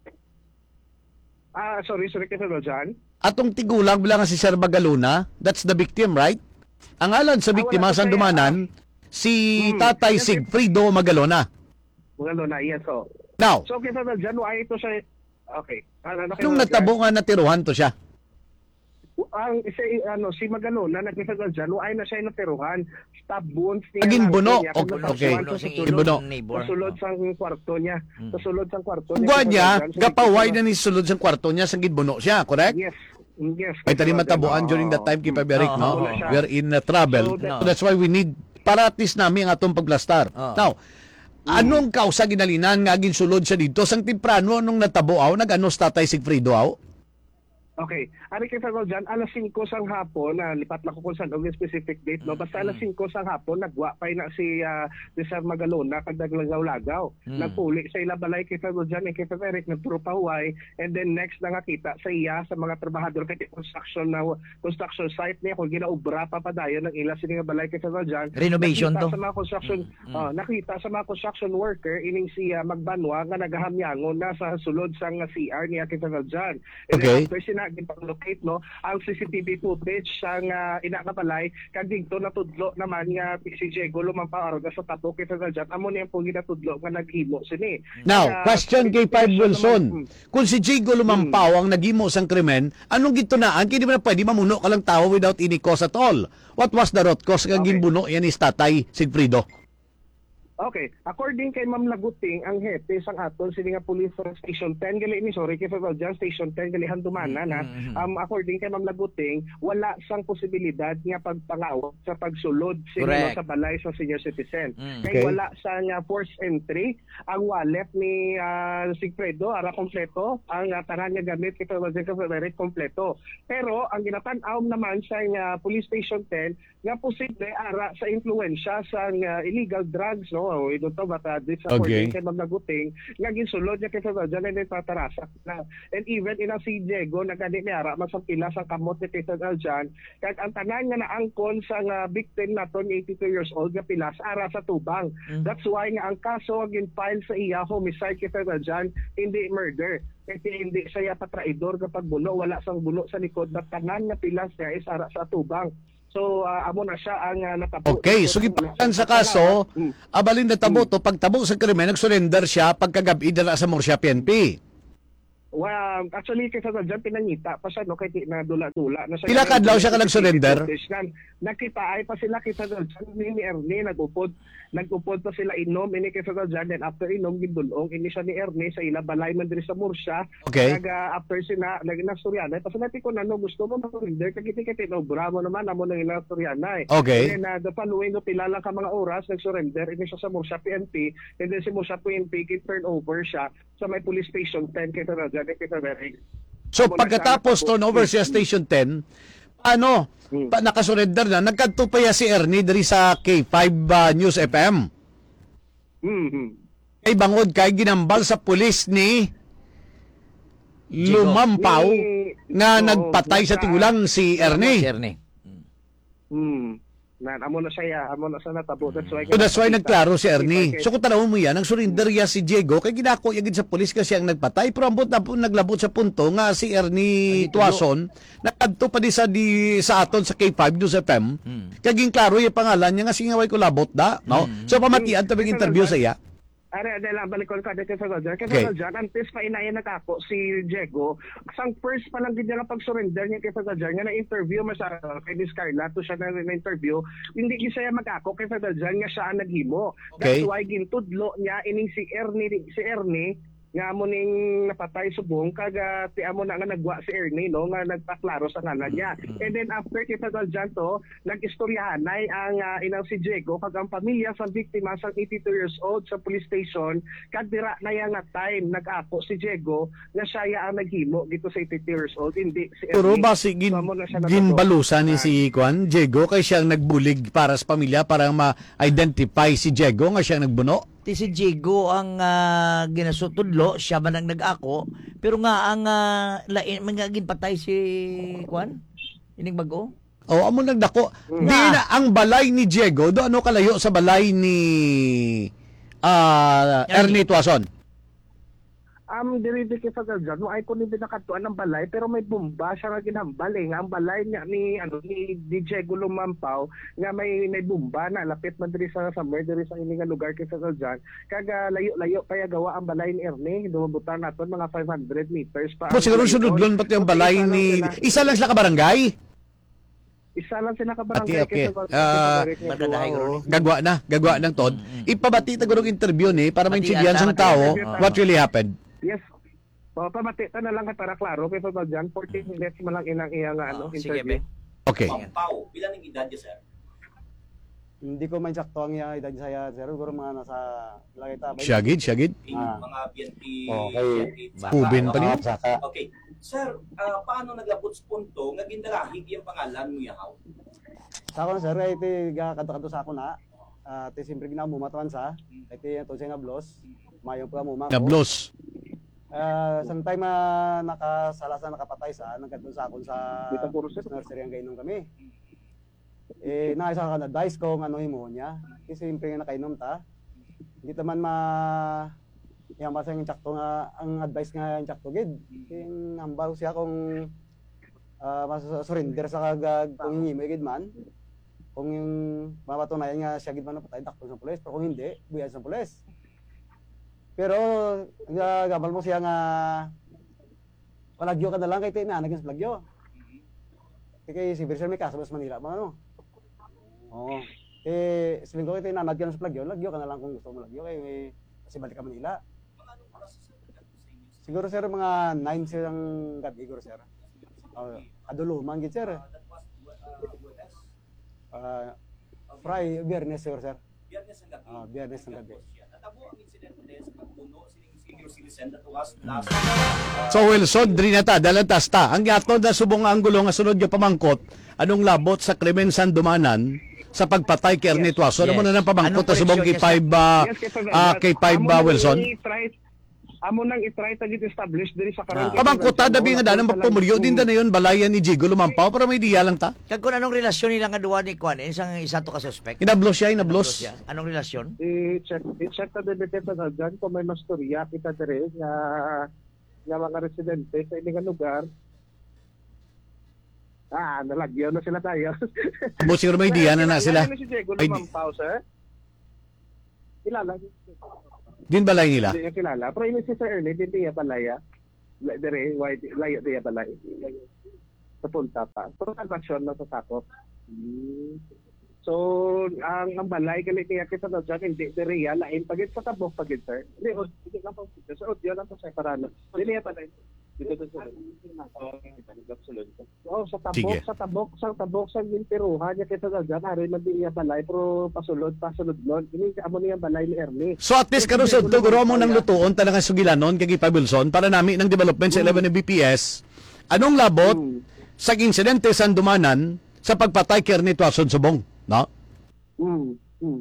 ah uh, sorry sorry kay John. Atong tigulang bilang si Sir Magalona, that's the victim, right? Ang alan sa biktima sa dumanan, si hmm, Tatay Sigfrido Magalona. Magalona, yes, so. Now, so kita na dyan, ay ito siya, okay. Ano, nung natabo nga natiruhan to siya? Ang si, ano, si Magalona, nagkita dyan, ay na siya natiruhan, stab wounds niya. Agin buno, okay. Agin buno. Kasulod sa kwarto niya. Kasulod sa kwarto niya. Kung niya, kapaway na ni sulod sa kwarto niya, sa gidbuno siya, correct? Yes. Yes. Ay tali matabuan during that time kay Paberic, no? We're in uh, trouble. So that's why we need para at least namin ang atong paglastar. Now, anong kausa ginalinan nga agin sulod siya dito sang temprano nung natabo aw nag-ano Tatay Sigfrido aw? Okay. Ari kay Federal dyan, alas singko sang hapon, na uh, lipat na ko kung saan yung specific date, no? Basta alas singko sang hapon, nagwa pa na si uh, Sir Magalona kag naglagaw-lagaw. Mm. Nagpuli sa ila balay kay Federal dyan, kay Federal Eric, nagtrupahuay, and then next na nga kita sa iya, sa mga trabahador kay construction na construction site niya, kung ginaubra pa pa dayon ng ila sini nga balay kay Federal dyan. Renovation to? Sa mga construction, mm. uh, nakita sa mga construction worker, ining si uh, Magbanwa, nga nagahamyangon na sa sulod sang uh, C R niya kay Federal dyan. And okay. after sina gipang-locate no ang C C T V footage sang uh, ina nga balay kag dingto natudlo naman nga si Diego Lumampaw sa tapo kay Federal Judge amo niya pong ginatudlo nga naghimo sini. Now, uh, question kay Five Wilson. Kung si Diego Lumampaw ang naghimo sang krimen, anong gitunaan kay di man pwede mamuno ka lang tao without any cause at all? What was the root cause nga okay. ginbuno yan is Tatay Sigfrido? Okay, according kay Ma'am Laguting, ang hepe sang aton sini nga police station ten gali ni sorry kay Federal Judge station ten gali handumana na um according kay Ma'am Laguting, wala sang posibilidad nga pagpangawat sa pagsulod sini sa balay sa senior citizen. Mm. Kay okay. wala sang uh, force entry ang wallet ni uh, Sigfredo ara kompleto, ang uh, tanan nga gamit kay Federal Judge kompleto. Pero ang ginatan-aw naman sa uh, police station ten nga posible ara sa influensya sa uh, illegal drugs no no, ito to bata this Okay. according kay Ma'am Naguting nga ginsulod niya kay Federal Jan na tatarasak na. And even ina si Diego nagani ni ara masang pila sa kamot ni Federal Jan kag ang tanan nga naangkon sa nga victim naton eighty-two years old nga pilas ara sa tubang. Mm. That's why nga ang kaso nga gin-file sa iya homicide kay Federal Jan hindi murder. Kasi hindi siya patraidor kapag bulo wala sang bulo sa likod na tanan nga pilas niya is ara sa tubang. So, uh, amo na siya ang uh, natabo. Okay, so gipakan sa kaso, abalin na tabo to, pagtabo sa krimen, nag-surrender siya pagkagabi dala sa Murcia P N P. Well, actually, kasi sa dyan, pinangita pa siya, no, kay na dula-dula. Na siya, Pila ka adlaw siya ka nag-surrender? Nakita ay pa sila kita sa dyan, ni Ernie, nag-upod, nag-upod pa sila inom, ini kay sa dyan, then after inom, gindulong, ini siya ni Ernie, sa ila, balay man diri sa Murcia. Okay. Nag, uh, after sila, nag-nasturyanay, pa sila ko na, no, gusto mo mag-surrender, kagiti-kiti, no, bravo naman, amo nang inasturyanay. Okay. And then, uh, the following, no, pila lang ka mga oras, nag-surrender, ini siya sa Murcia P N P, and then si Murcia P N P, turn over siya sa may police station ten kay sa dyan, kay sa Very. So pagkatapos turnover siya Station ten, ano, pa nakasurrender na, nagkadto pa ya si Ernie diri sa K five uh, News F M. Mm-hmm. Kay bangod kay ginambal sa pulis ni Jigo. Lumampaw Ni- nga Oo, nagpatay sa nasa- tigulang si Ernie. Ernie. Hmm. Na amo na siya, amo na sa natabo. That's why So that's why nagklaro si Ernie. So kung tanawin mo yan, ang surrender ya si Diego, kay ginako yagid sa pulis kasi ang nagpatay, pero ambot na po naglabot sa punto nga si Ernie Tuason, nakadto pa di sa di sa aton sa K five News F M, kay ginklaro yung pangalan niya nga singaway ko labot da, no? So pamatian tabing interview sa iya. Are, dahil lang, balik ko kada kay Federal Jan. Kay Okay. Federal Jan, antes pa inayan nakako si Diego. Sang first pa lang gid nga pag-surrender niya kay Federal Jan, nga na-interview mo sa kay Miss Carla, to siya na na-interview, hindi gid siya magako kay Federal Jan nga siya ang naghimo. Okay. That's why gintudlo niya ining si Ernie, si Ernie, nga amo ning napatay subong kaga ti amo na nga nagwa si Ernie no nga nagpaklaro sa ngalan niya. And then after kay Federal Jan to nag-istoryahanay ang uh, inang si Diego kag ang pamilya sa biktima sa eighty-two years old sa police station kag dira na yang nga time nag-ako si Diego nga siya ya ang naghimo dito sa eighty-two years old hindi si Ernie. Pero basi gin, So, amo na siya nabato. ginbalusan ni si Kwan, Diego, kay siyang nagbulig para sa pamilya para ma-identify si Diego nga siyang nagbuno. Ti si Jigo ang uh, ginasutudlo, siya man ang nag-ako, pero nga ang uh, lain mga ginpatay si Kwan? Ining bago? O amo nagdako. Di na ang balay ni Diego, do ano kalayo sa balay ni ah Ernie Tuason. Um, diri di kay Federal Jan, ay ko ni binakatuan ng balay pero may bomba siya nga ginhambal eh. Nga ang balay niya ni ano ni D J Gulumampaw nga may may bomba na lapit man diri sa somewhere diri sa ini nga lugar kay Federal Jan. Kaga layo-layo kaya gawa ang balay ni Ernie, dumabutan naton mga five hundred meters pa. Po siguro sunodlon pati ang balay ni isa lang sila ka barangay. Isa lang sila ka barangay Okay, okay. kay Federal Ah, Jan. Gagwa na, gagwa ng tod. Ipabati ta gurong interview ni para maintindihan sang tao what really happened. Yes. O, pamati ta na lang ka para klaro kay Federal Jan, fourteen minutes man lang inang iya nga ano, Oh, sige, interview. be. Okay. Pau, bilang ng edad niya, sir? Hindi ko man sakto ang iya edad saya, sir. Siguro mga nasa lagay ta. Syagid, syagid. Ah. Mga B N P... Okay. B N P Saka, Ubin pa no? niya. Okay. Sir, ah, paano naglabot sa punto nga gindarahig yung pangalan mo yahaw? Sa ako na, sir, ay iti gakadto sa ako na. Ah, iti siyempre ginamumatawan sa. Iti ito siya nga blos. Mayong pa muma ko. Nablos. Ah, sometime uh, nakasala sa nakapatay sa nagkadto sa akon sa Dito puro sir. nursery ang gainom kami. Eh naisa ka na dice ko ano himo niya. Kasi siyempre nga nakainom ta. Hindi ta man ma yang basa yung tsakto nga ang advice nga yung tsakto gid. King ambaw siya kung uh, mas surrender sa kagag kung himo gid man. Kung yung mapatunayan nga siya gid man napatay dakto sa pulis, pero kung hindi, buya sa pulis. Pero nga gabal mo siya nga palagyo ka na lang kay Tina, naging palagyo. Kaya si Virgil may kaso sa Manila, mga ano. Oo. Eh, sabihin ko kay Tina, nanad ka na sa palagyo, lagyo ka na lang kung gusto mo lagyo, kaya may kasi balik ka Manila. Siguro sir, mga nine silang gabi, siguro sir. Uh, aduluman gid sir. Uh, Friday, Biyernes siguro sir. Biyernes ang gabi. Ah, Biyernes ang gabi. Natabo ang insidente sa pagpuno sining si senior citizen that was last uh, So Wilson, diri na ta, dalan tas ta. Ang yato na subong nga anggulo nga sunod nga pamangkot, anong labot sa krimen san dumanan sa pagpatay kay Ernie Tuaso. Ano mo na nang pamangkot Anong na subong kay koreksyon five uh, Yes, kay Federal ah, Judge. kay five Amo uh, nang Wilson. i-try- Amo nang i-try ta gid establish diri sa karon. Pamangkot ta dabi nga danang pamulyo din na yun balayan ni Jigo lumampaw para may diya lang ta. Kag kung anong relasyon nila nga duwa ni Kwan, isang isa to ka suspect. Inablos siya, inablos. Siya. Anong relasyon? I-check i-check ta din kita sa dyan kung may mastorya kita diri nga nga mga residente sa ilang lugar. Ah, nalagyan na sila tayo. Amo siguro may diya na na sila. Kilala niyo si Diego Ay, di- Lumampaw, sir? Kilala niyo? Din balay nila. Hindi niya kilala. Pero yun si Sir Ernie, hindi niya balaya. La- Dire, white, layo niya balay. Sa punta pa. Pero transaksyon na sa sakop. Hmm. So, ang ang balay, galit niya kita na dyan, hindi dire yan, lain pagit sa tabok pagit, sir. Hindi, o, hindi lang po. Sa audio lang po sa parano. Hindi niya balay. Dito to sir. Oh, sa tabok, Sige. sa tabok, sa tabok, sa gintiruhan niya kita na dyan, ari man din niya balay, pero pasulod, pasulod nun. Ini, amo niya balay ni Ernie. So at least karon sa tuguro mo ng lutuon talaga sugilanon kay Five Wilson para nami ng development sa eleven B P S. Anong labot Hmm. sa insidente sa dumanan sa pagpatay kay Ernie Tuason subong, no? Mm. Mm.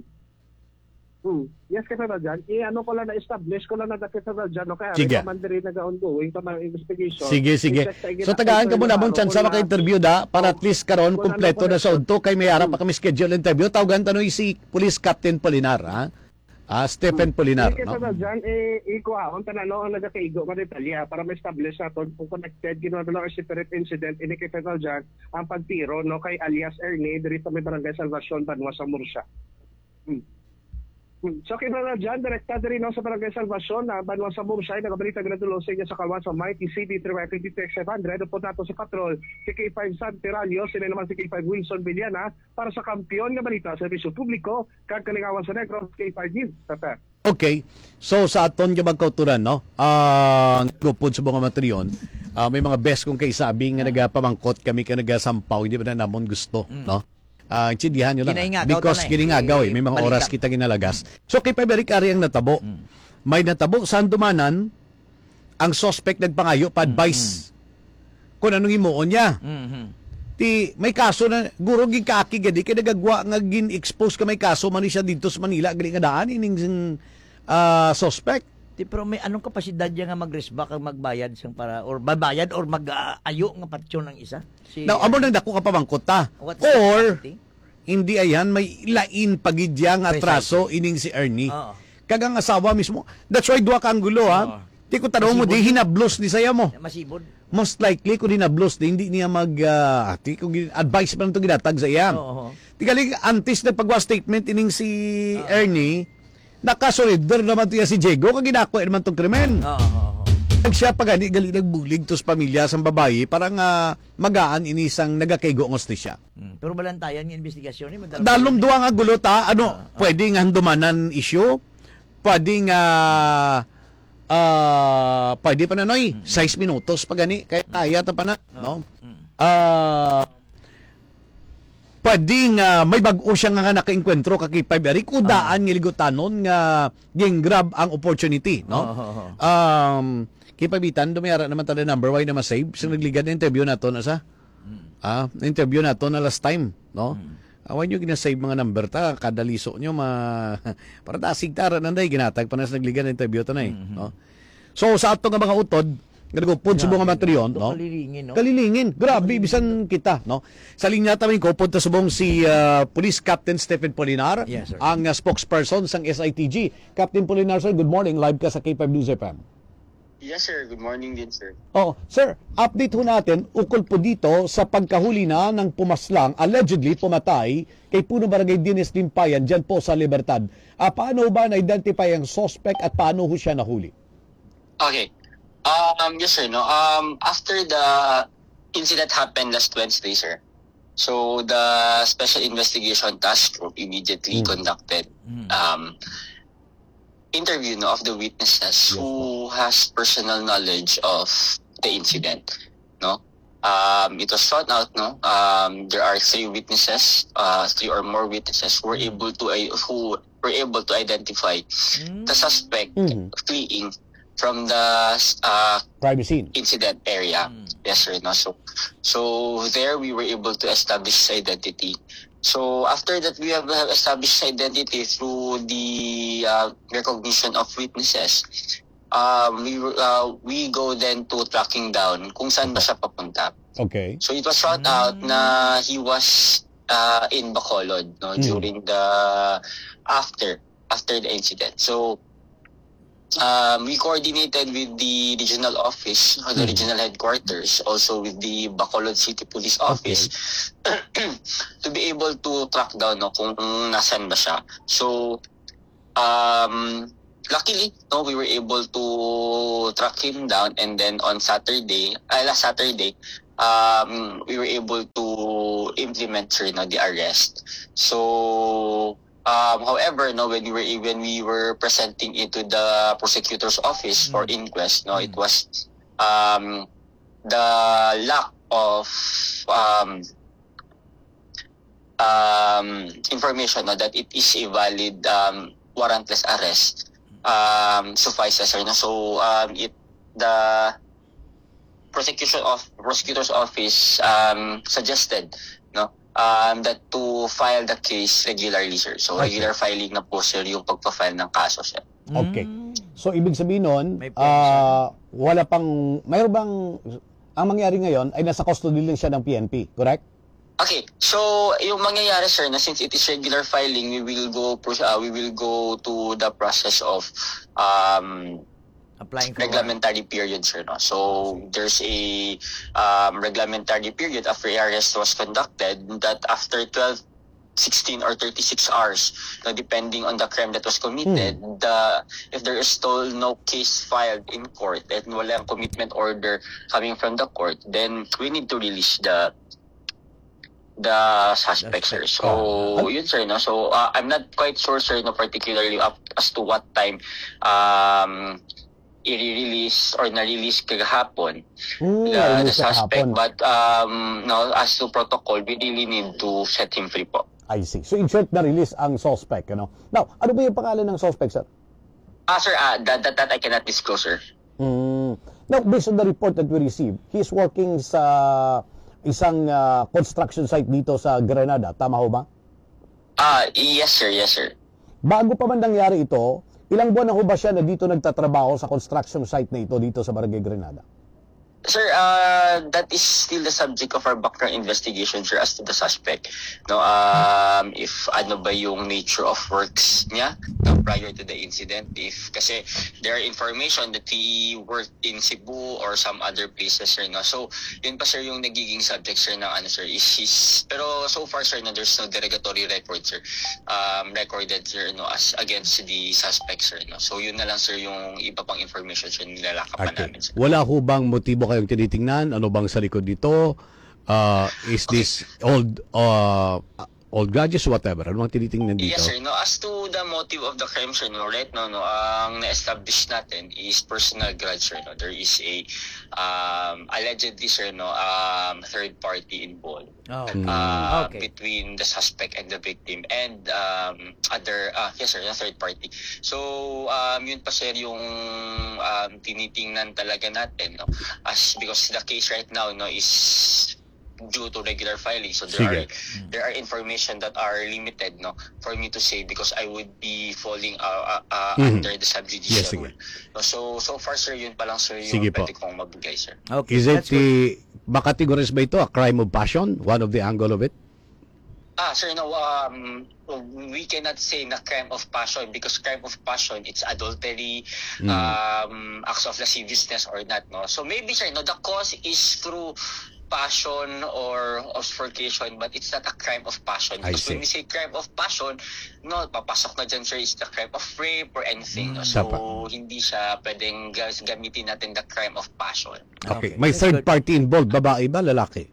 Mm. Yes, kasi na dyan. I-ano ko lang na-establish ko lang na nakita na dyan. No? Kaya Sige. recommendary nag-ongoing pa mga investigation. Sige, sige. I-check tayo So gina- tagaan ka ito muna yung mong araw chance ko na- maka-interview da para at least karon Kung ano kumpleto ko na na- sa udto kay may harap pa kami schedule interview. Tawagan tanong si Police Captain Polinar, ha? Ah, Stephen Polinar, Kasi no? na dyan, eh, ikuhaon, tanano ang nagkaigo ka detalya para ma-establish natin kung connected, ginawa na lang separate incident, inikita na dyan ang pagtiro no, kay alias Ernie, diri sa may barangay Salvacion, Banwa sa Murcia. Hmm. Hmm. So kina na dyan, direkta diri no, sa barangay Salvacion, na Banwa sa Murcia, nagabalita ganadulo sa inyo sa Kalwan sa Mighty C D three Y P D X five hundred, upod nato si Patrol, si K five San Tiranyo, sila naman si K five Wilson Villana, para sa kampiyon nga balita sa servisyo publiko, kag kalingawan sa Negros, K five News. Tata. Okay. So sa aton nga magkauturan, no? Ah, uh, gupod sa mga matriyon, ah, may mga best kung kay sabi nga nagapamangkot kami ka nagasampaw, hindi ba na namon gusto, no? Ah, uh, intindihan nyo lang. Ginaingagaw Because ta na eh. giningagaw eh, may mga Balikan. oras kita ginalagas. So kay Paberic Ari ang natabo. May natabo sa dumanan ang suspect nagpangayo pa advice kung anong imuon niya. Mhm. Ti may kaso na guro gid kaaki gadi kay nagagwa nga gin-expose ka may kaso man siya dito sa Manila gali nga daan ining ah, suspect. Di, pero may anong kapasidad niya nga mag-risk back ang magbayad siyang para or babayad or mag-ayo nga patsyon ng isa? Si Now amo nang dako ka pamangkot ta. What's Or the- hindi ayan may lain pagidya nga atraso ining si Ernie. Oo. Kagang asawa mismo. That's why duwa ka anggulo ha. Oo. Di ko tanong mo Masibod. di hinablos ni saya mo. Masibod. Most likely kung hinablos di hindi niya mag uh, di ko gin- advice pa nito ginatag sa iya. Oo. Di galing antes na pagwa statement ining si Ernie nakasolidar naman to ya si Diego kag ginako naman tong krimen. Oo. oo. Nag siya pagani gali nagbulig tos pamilya sang babayi parang uh, magaan inisang nagakaygo ng hostisya. Hmm. Pero balantayan ng investigasyon ni madalo- Dalom duwa nga gulo ta ano pwede nga handumanan issue pwede nga ah pwede pa na noy six minutos pagani kaya kaya ta pa na no ah pwede nga may bag-o siya nga nakaengkwentro kay Five Eric udaan nga ligutanon nga ging grab ang opportunity no Oo. um kipabitan dumayara naman tada number why na ma-save sa nagligan na interview nato na sa ah interview nato na last time no awan nyo ginasave mga number ta kada liso nyo ma para dasig tara nanday ginatag pa na sa nagligan na interview ta na eh no so sa ato nga mga utod nagupod sa mga matriyon no Kalilingin, no? kalilingin grabe bisan kita no sa linya ta may kupod ta subong si ah, Police Captain Stephen Polinar Yes, sir. ang ah, spokesperson sang S I T G. Captain Polinar sir, good morning, live ka sa K five News F M. Yes, sir. Good morning din, sir. Oh, sir, update ho natin ukol po dito sa pagkahuli na ng pumaslang, allegedly pumatay kay Puno Barangay Dines Limpayan dyan po sa Libertad. Ah, paano ba na-identify ang suspect at paano ho siya nahuli? Okay. Um, yes, sir. No. Um, after the incident happened last Wednesday, sir. So the Special Investigation Task Group immediately conducted um, interview no, of the witnesses who has personal knowledge of the incident. No. Um, it was found out. No. Um, there are three witnesses, uh, three or more witnesses who were able to uh, who were able to identify the suspect Mhm. fleeing from the uh, Crime scene. incident area. Yes, sir. No? So, so there we were able to establish his identity. So after that, we have have established his identity through the uh, recognition of witnesses. Um, we uh, we go then to tracking down kung saan ba siya papunta. Okay. So it was found out na he was uh, in Bacolod no Mm. during the after after the incident. So um, we coordinated with the regional office, or the Mm. regional headquarters, also with the Bacolod City Police Office to be able to track down no, kung nasan ba siya. So um, luckily, no, we were able to track him down, and then on Saturday, uh, last Saturday, um, we were able to implement sir, no, the arrest. So Um, however, no, when we were when we were presenting it to the prosecutor's office for inquest, no, it was um, the lack of um, um, information no, that it is a valid um, warrantless arrest um, suffices. No? So um, it the prosecution of prosecutor's office um, suggested no um, that to file the case regularly, sir. So Okay. regular filing na po, sir, yung pagpa-file ng kaso, sir. Okay. So, ibig sabihin nun, May point, ah, wala pang, mayroon bang, ang mangyari ngayon ay nasa custody lang siya ng P N P, correct? Okay, so yung mangyayari, sir, na since it is regular filing, we will go pro- uh, we will go to the process of um Applying for reglementary period, sir. No? So there's a um, reglementary period after arrest was conducted that after twelve, sixteen, or thirty-six hours, no, depending on the crime that was committed, the if there is still no case filed in court and walang commitment order coming from the court, then we need to release the the suspect, sir. So, yun, sir, no? So, uh, I'm not quite sure, sir, no, particularly up as to what time um, i-release or na-release kagahapon Hmm, the, the narinig sa suspect. kahapon. But, um, no, as to protocol, we really need to set him free po. I see. So, in short, na-release ang suspect, ano? Now, ano ba yung pangalan ng suspect, sir? Ah, sir, ah, that, that, that I cannot disclose, sir. Mm. Now, based on the report that we received, he's working sa isang ah, construction site dito sa Grenada. Tama ho ba? Ah, yes, sir, yes, sir. Bago pa man nangyari ito, ilang buwan na ho ba siya na dito nagtatrabaho sa construction site na ito dito sa Barangay Grenada? Sir, uh, that is still the subject of our background investigation, sir, as to the suspect. No, um, if ano ba yung nature of works niya no, prior to the incident. If kasi there are information that he worked in Cebu or some other places, sir. No? So, yun pa, sir, yung nagiging subject, sir, ng ano, sir, is his... Pero so far, sir, no, there's no derogatory record, sir, um, recorded, sir, no, as against the suspect, sir. No? So, yun na lang, sir, yung iba pang information, sir, nilalaka pa namin, sir. Wala ho bang motibo kayong tinitingnan? Ano bang sa likod dito? Uh, is this old uh, old grudges, whatever? Ano bang tinitingnan dito? Yes, sir. No, as to the motive of the crime, sir, no, right now, no, ang na-establish natin is personal grudge, sir. No. There is a um, allegedly, sir, no, um, third party involved Oh. uh, Okay. between the suspect and the victim and um, other, uh, yes, sir, the third party. So, um, yun pa, sir, yung um, tinitingnan talaga natin, no, as because the case right now, no, is due to regular filing, so there Sige. are there are information that are limited, no, for me to say because I would be falling uh, uh, uh, Mhm. under the Yes, subjudicial sige. rule. No, so so far, sir, yun pa lang, sir, yung Sige po. pwede kong magbigay, sir. Okay. Is it that's good. the, makategorize ba ito a crime of passion? One of the angle of it? Ah, sir, no, um, we cannot say na crime of passion because crime of passion, it's adultery, Mm. um, acts of lasciviousness or not, no. So maybe, sir, no, the cause is through passion or obfuscation, but it's not a crime of passion. I Because see. when we say crime of passion, no, papasok na dyan, sir, is the crime of rape or anything. No? So, Dapat. hindi siya pwedeng gas- gamitin natin the crime of passion. Okay. Okay, May that's third good. party involved. Babae ba? Lalaki?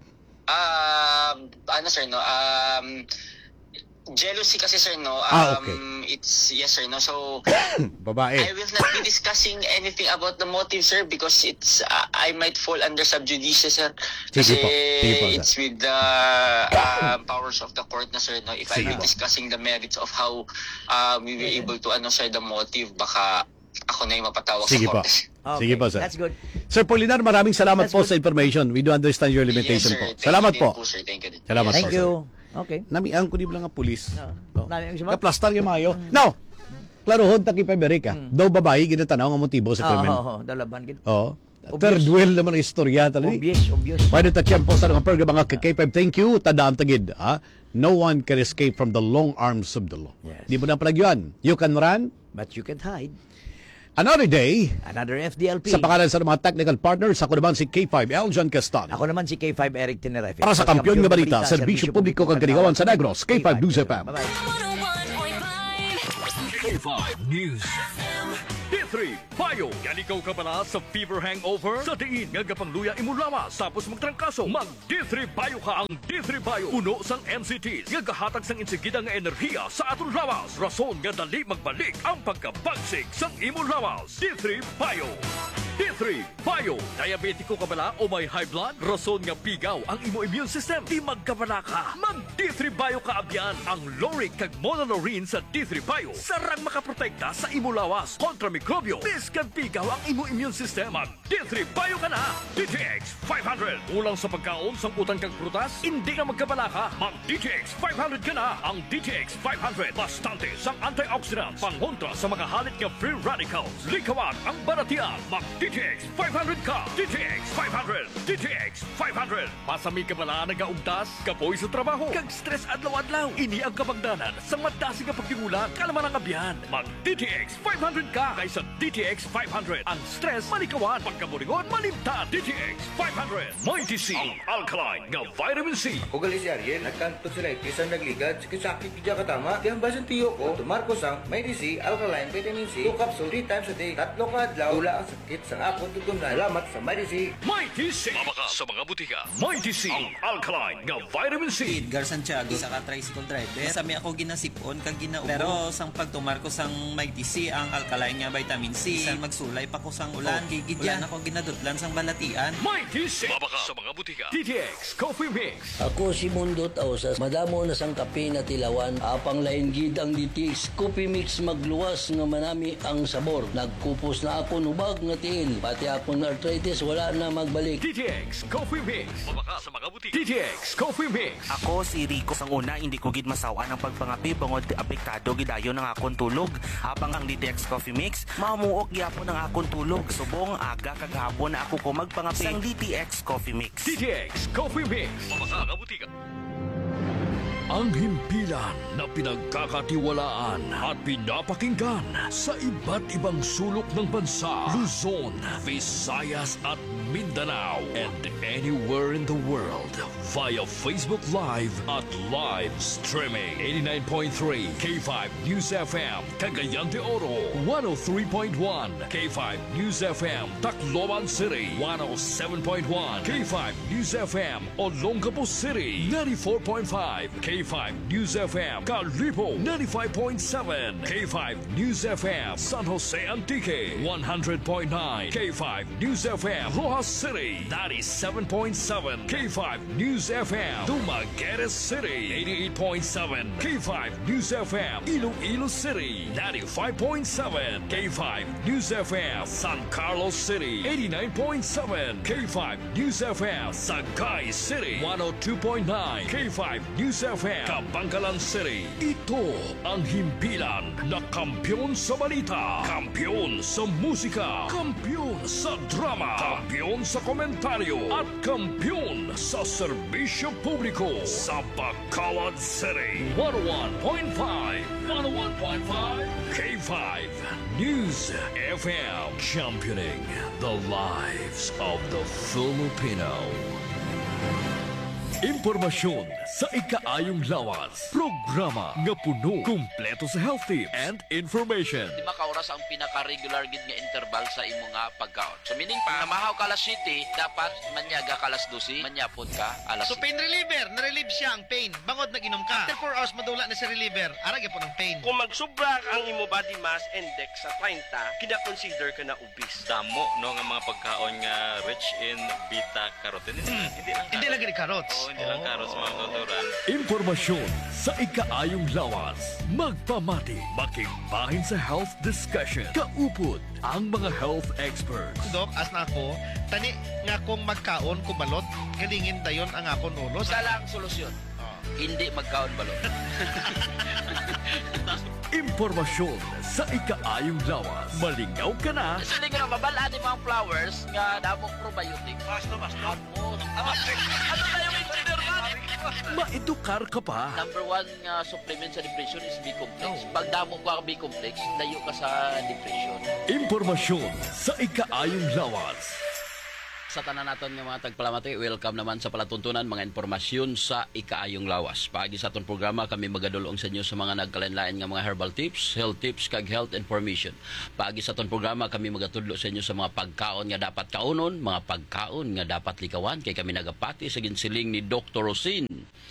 Um, ano, sir, no? Um, jealousy kasi, sir, no? Um, Ah, okay. It's, yes, sir, no? So, Babae. I will not be discussing anything about the motive, sir, because it's uh, I might fall under subjudice, sir. Sige Kasi po. Sige po, sir. it's with the uh, powers of the court na, sir. No? If Sige I'm po. discussing the merits of how uh, we were able to, ano, sir, the motive, baka ako na yung mapatawag Sige sa po. korte. Okay, Sige po, sir. That's good. Sir Polinar, maraming salamat That's po good. sa information. We do understand your Yes, limitation sir. po. Thank Salamat you din po. sir. Thank you din. Salamat Thank po, you. sir. Okay. Namiang ko di lang nga pulis. No. Nami ang sumat? Kaplastar yung mayo. Now, klaro hon taki Amerika. Daw babae ginatanaw nga motibo sa Oo, krimen. oo, oo. Dalaban gid. Oo. Obvious. Third duel naman ang istorya talaga. Obvious, obvious. Pwede ta tiyempo sa mga perga mga K five. Thank you. Tadaan tagid. Ha? No one can escape from the long arms of the law. Yes. Di mo na palagyan. You can run But you can't hide. another day. Another F D L P. Sa pangalan sa mga technical partners, ako naman si K five, Eljan Castan. Ako naman si K five Eric Tenerefe. Para sa kampiyon nga balita, serbisyo publiko kag kaligawan sa Negros, K five News F M. Bye-bye. K five News. D three, Payo. Yan ikaw ka pala sa fever hangover? Sa diin nga gapangluya imo lawas. Tapos magtrangkaso. Mag D three Payo ka ang D three Payo. Puno sang N C Ts. Nga gahatag sang insigida nga enerhiya sa atong lawas. Rason nga dali magbalik ang pagkabagsig sang imo lawas. D three Payo. D three Payo. Diabetiko ka bala o may high blood? Rason nga pigaw ang imo immune system. Di magkabala ka. Mag D three Payo ka abyan. Ang Loric kag Monolorine sa D three Payo. Sarang makaprotekta sa imo lawas kontra mikrobyo. Biskan pigaw ang imo immune system. Mag D three Payo ka na. D T X five hundred. Ulang sa pagkaon sang utang kag prutas? Hindi ka magkabala ka. Mag D T X five hundred ka na. Ang D T X five hundred. Bastante sang antioxidants. Pangontra sa mga halit nga free radicals. Likawan ang baratian. Mag D T X five hundred ka. D T X five hundred. D T X five hundred. Pasami ka bala nagaugdas? Kapoy sa trabaho. Kag stress adlaw-adlaw. Ini ang kabagdanan sa madasi nga pagtingulan. Kalaman ang abyan. Mag D T X five hundred ka kaysa D T X five hundred. Ang stress malikawan. Pagkaburingon malimta. D T X five hundred. Mighty C. Ang alkaline nga vitamin C. Ako gali si Ariel, nagkanto sila isang nagligad, sakit kaya katama. Kaya ang basan tiyo ko, tumarkos ang Mighty C, alkaline, vitamin C, two capsule, three times a day, tatlo ka adlaw, tula ang sakit sa akong tutunan. Salamat sa Mighty C. Mighty C. Mabaka sa mga butika. Mighty C. Ang alkaline nga vitamin C. Edgar Santiago sa ka-tricycle driver. Sami ako ginasipon kag ginaubo. Pero sang pagtumar ko sang Mighty C ang alkaline nga vitamin C. Sang magsulay pa ko sang ulan. Oh, Gigidyan ako ginadutlan sang balatian. Mighty C. Mabaka sa mga butika. D T X Coffee Mix. Ako si Mundo Tausas, madamo na sang kape na tilawan, apang lain gid ang D T X Coffee Mix magluwas nga manami ang sabor. Nagkupos na ako nubag nga tiil, pati akong arthritis wala na magbalik. D T X Coffee Mix. Mabaka sa mga butika. D T X Coffee Mix. Ako si Rico. Sang una, hindi ko gid masawa ng pagpangapi bangod apektado gidayo ng akong tulog. Habang ang D T X Coffee Mix, mamuok gyapon ang akong tulog. Subong aga kagahapon na ako ko magpangapi sang D T X Coffee Mix. D T X Coffee Mix. Mabaka sa butika. Ang himpilan na pinagkakatiwalaan at pinapakinggan sa iba't ibang sulok ng bansa, Luzon, Visayas at Mindanao, and anywhere in the world via Facebook Live at live streaming. eighty-nine point three K five News F M, Cagayan de Oro, one oh three point one K five News F M, Tacloban City, one oh seven point one K five News F M, Olongapo City, ninety-four point five K five News F M, Calipo, ninety-five point seven K five News F M, San Jose Antique, one hundred point nine K five News F M, Rojas City, ninety-seven point seven K five News F M, Dumaguete City, eighty-eight point seven K five News F M, Iloilo City, ninety-five point seven K five News F M, San Carlos City, eighty-nine point seven K five News F M, Sagay City, one oh two point nine K five News F M, Kabangkalan City. Ito ang himpilan na kampyon sa balita, kampyon sa musika, kampyon sa drama, kampyon sa komentaryo, at kampyon sa serbisyo publiko sa Bacolod City. one oh one point five, one oh one point five K five News F M, championing the lives of the Filipino. Impormasyon sa ikaayong lawas. Programa nga puno, kumpleto sa health tips and information. Di makauras ang pinaka-regular gid nga interval sa imo nga pagkaon. So meaning pa, namahaw ka alas siyete, dapat manyaga ka alas dose, manyapod ka alas So pain reliever, na-relieve siya ang pain. Bangod nag-inom ka. After four hours madula na si reliever, arag po ng pain. Kung magsubra ang imo body mass index sa thirty, kina-consider ka na obese. Damo no nga mga pagkaon nga rich in beta carotene. Hmm. Hindi lang Hindi lang gani carrots. hindi lang karos mga tuturan. Impormasyon sa ikaayong lawas. Magpamati, makigbahin sa health discussion. Kaupod ang mga health experts. Dok, as na ako, tani nga kong magkaon kubalot, galingin dayon ang akong ulos. Isa lang solusyon. Hindi magkaon balot. Impormasyon sa ikaayong lawas. Malingaw ka na. Sili ka na mabalaan yung mga flowers nga damong probiotic. Basta, basta. Ano na yung engineer man? Maedukar ka pa. Number one nga supplement sa depression is B-complex. Pag damo ko ang B-complex, layo ka sa depression. Impormasyon sa ikaayong lawas. Sa tanan naton nga mga tagpalamati, welcome naman sa palatuntunan mga impormasyon sa ikaayong lawas. Paagi sa aton programa kami magadulong sa inyo sa mga nagkalain-lain nga mga herbal tips, health tips kag health information. Paagi sa aton programa kami magatudlo sa inyo sa mga pagkaon nga dapat kaunon, mga pagkaon nga dapat likawan kay kami nagapati sa ginsiling ni Doctor Rosin.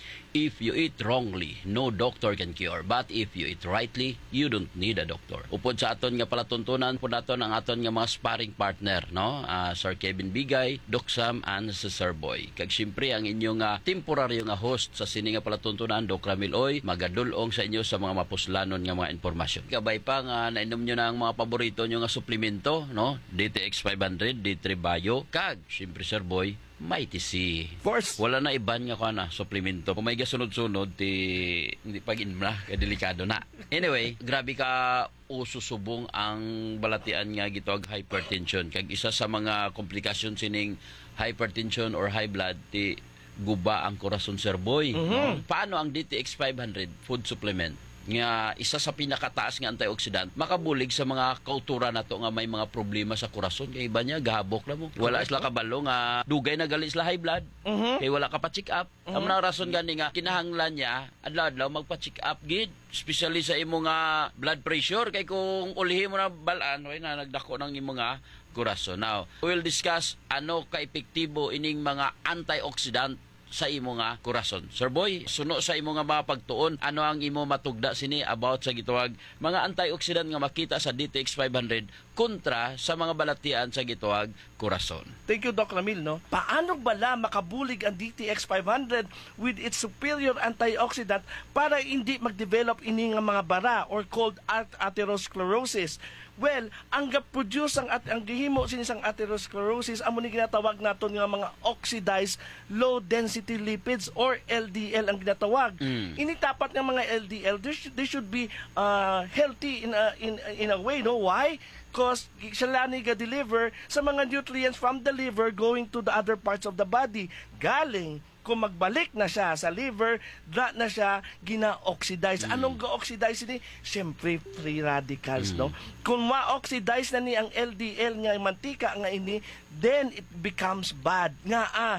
If you eat wrongly, no doctor can cure. But if you eat rightly, you don't need a doctor. Upod sa aton nga palatuntunan po naton ang aton nga mga sparring partner, no? Uh, Sir Kevin Bigay, Doc Sam, and si Sir Boy. Kag siyempre ang inyong uh, temporaryo nga host sa sini nga palatuntunan, Doc Ramil Oy, magadulong sa inyo sa mga mapuslanon nga mga informasyon. Kabay pa nga nainom nyo na ang mga paborito nyo nga suplemento, no? D T X five hundred, D three Bio, kag siyempre Sir Boy, may T C. Force. Wala na iban nga ko na suplemento. Kung may gasunod-sunod, ti hindi pag-in na, kaya delikado na. Anyway, grabe ka ususubong ang balatian nga gitog hypertension. Kag isa sa mga komplikasyon sining hypertension or high blood, ti guba ang korason, Sir Boy. Mhm. Paano ang D T X five hundred food supplement? Nga isa sa pinakataas nga antioxidant makabulig sa mga kauturan nato nga may mga problema sa korason kay iba niya gahabok na mo wala sila kabalo nga dugay na gali sila high blood Mhm. kay wala ka pa check up Mhm. ang mga rason gani nga kinahanglan niya adlaw-adlaw magpa check up gid especially sa imo nga blood pressure kay kung ulihi mo na balaan way na nagdako ng imo nga korason. Now we'll discuss ano ka epektibo ining mga antioxidant sa imo nga korason. Sir Boy, suno sa imo nga mga pagtuon, ano ang imo matugda sini about sa gituwag mga antioxidant nga makita sa D T X five hundred kontra sa mga balatian sa gituwag korason. Thank you, Doc Ramil. No? Paano bala makabulig ang D T X five hundred with its superior antioxidant para hindi mag-develop ini nga mga bara or called atherosclerosis? Well, ang ga-produce ang, at, ang gihimo sinisang atherosclerosis amo ni ginatawag naton nga mga oxidized low density lipids or L D L ang ginatawag. Mm. Initapat ng mga L D L, they should, they should be uh, healthy in a, in in a way, no? Why? Because sila ni ga-deliver sa mga nutrients from the liver going to the other parts of the body. Galing kung magbalik na siya sa liver, da na siya gina-oxidize. Mm. Anong ga-oxidize ni? Siyempre, free radicals, mm. no? Kung ma-oxidize na ni ang L D L nga mantika nga ini, then it becomes bad. Nga ah,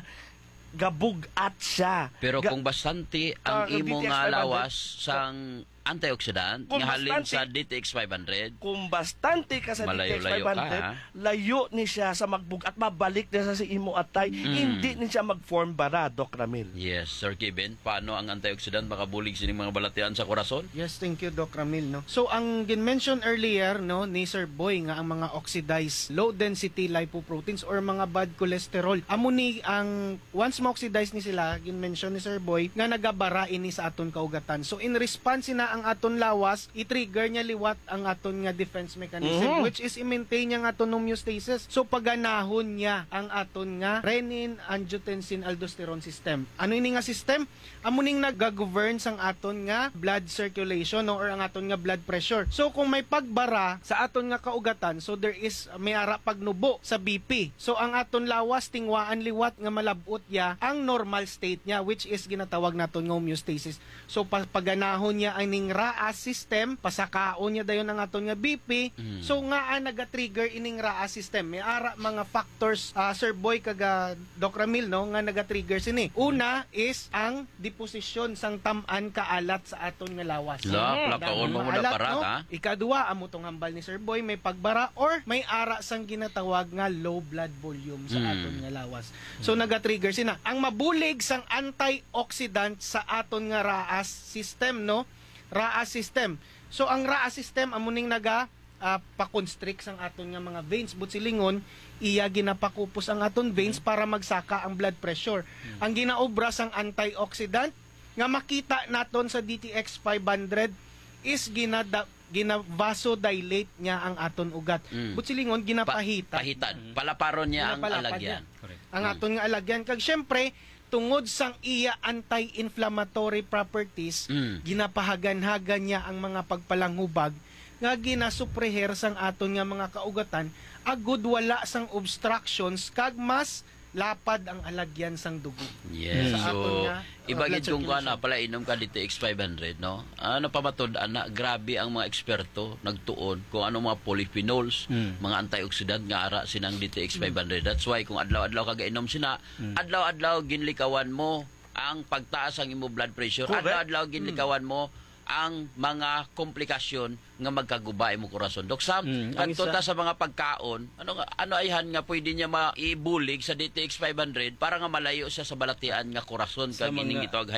gabugat siya. Pero Ga- kung bastante ang Ah, imo D T X nga five hundred, lawas sang antioxidant Kung nga halin bastante- sa D T X five hundred, kung bastante ka sa D T X Malayo-layo five hundred, ka, ha? layo ni siya sa magbug at mabalik na sa imo atay, Mm. hindi ni siya mag-form bara, Doc Ramil. yes, Sir Kevin, paano ang antioxidant makabulig sining mga balatian sa korason? Yes, thank you, Doc Ramil. No? So, ang gin-mention earlier no, ni Sir Boy nga ang mga oxidized low-density lipoproteins or mga bad cholesterol. Amo ni ang once ma-oxidize ni sila, gin-mention ni Sir Boy, nga nagabara ini sa aton kaugatan. So, in response na ang aton lawas, i-trigger niya liwat ang aton nga defense mechanism, Mhm. which is i-maintain niya ang aton homeostasis. So, paganahon niya ang aton nga renin, angiotensin, aldosterone system. Ano ini nga system? Amo ning nag-govern sang aton nga blood circulation no, or ang aton nga blood pressure. So kung may pagbara sa aton nga kaugatan, so there is may ara pagnubo sa B P. So ang aton lawas tingwaan liwat nga malabot ya ang normal state niya, which is ginatawag naton nga homeostasis. So pa- paganahon niya aning R A S system, pasakaon niya dayon ang aton nga B P. Mm. So nga ang naga-trigger ining R A S system. May ara mga factors uh, Sir Boy kaga Doc Ramil no nga naga-trigger sini. Una is ang deposisyon sang tam-an kaalat sa aton nga lawas. La, plakaon mo muna Maalat, para, no? ha? Ikaduha amo tong hambal ni Sir Boy may pagbara or may ara sang ginatawag nga low blood volume sa Mm. aton nga lawas. So naga-trigger sina. Ang mabulig sang antioxidant sa aton nga R A S system no. R A S system. So ang R A S system amo ning naga uh, pakonstrict sang aton nga mga veins. But silingon, iya ginapakupos ang aton veins para magsaka ang blood pressure. Ang ginaobra sang antioxidant nga makita naton sa D T X five hundred is ginada gina-vasodilate niya ang aton ugat. Mm. But silingon, ginapahita. Pahitan. Palaparon niya ang Ginapalapad alagyan. niya ang aton nga alagyan. Kag syempre, tungod sang iya anti-inflammatory properties, Mm. ginapahagan-hagan niya ang mga pagpalanghubag nga ginasupreher sang aton nga mga kaugatan, agud wala sang obstructions kag mas lapad ang alagyan sang dugo. Yes. Sa aton So, nga, uh, ibagid blood kung circulation. ano, pala inom ka D T X five hundred, no? Ano pa matod, ana, grabe ang mga eksperto nagtuon kung ano mga polyphenols, Mm. mga antioxidant nga ara sinang D T X five hundred. That's why kung adlaw-adlaw ka gainom sina, adlaw-adlaw ginlikawan mo ang pagtaas ang imo blood pressure. Correct. Adlaw-adlaw ginlikawan mo ang mga komplikasyon nga magkagubay mo korason. Dok Sam, Mm, mm, ang isa- ta sa mga pagkaon, ano nga- ano ayhan nga pwede niya maibulig sa D T X five hundred para nga malayo siya sa balatian nga korason Sa kag ining mga- gitawag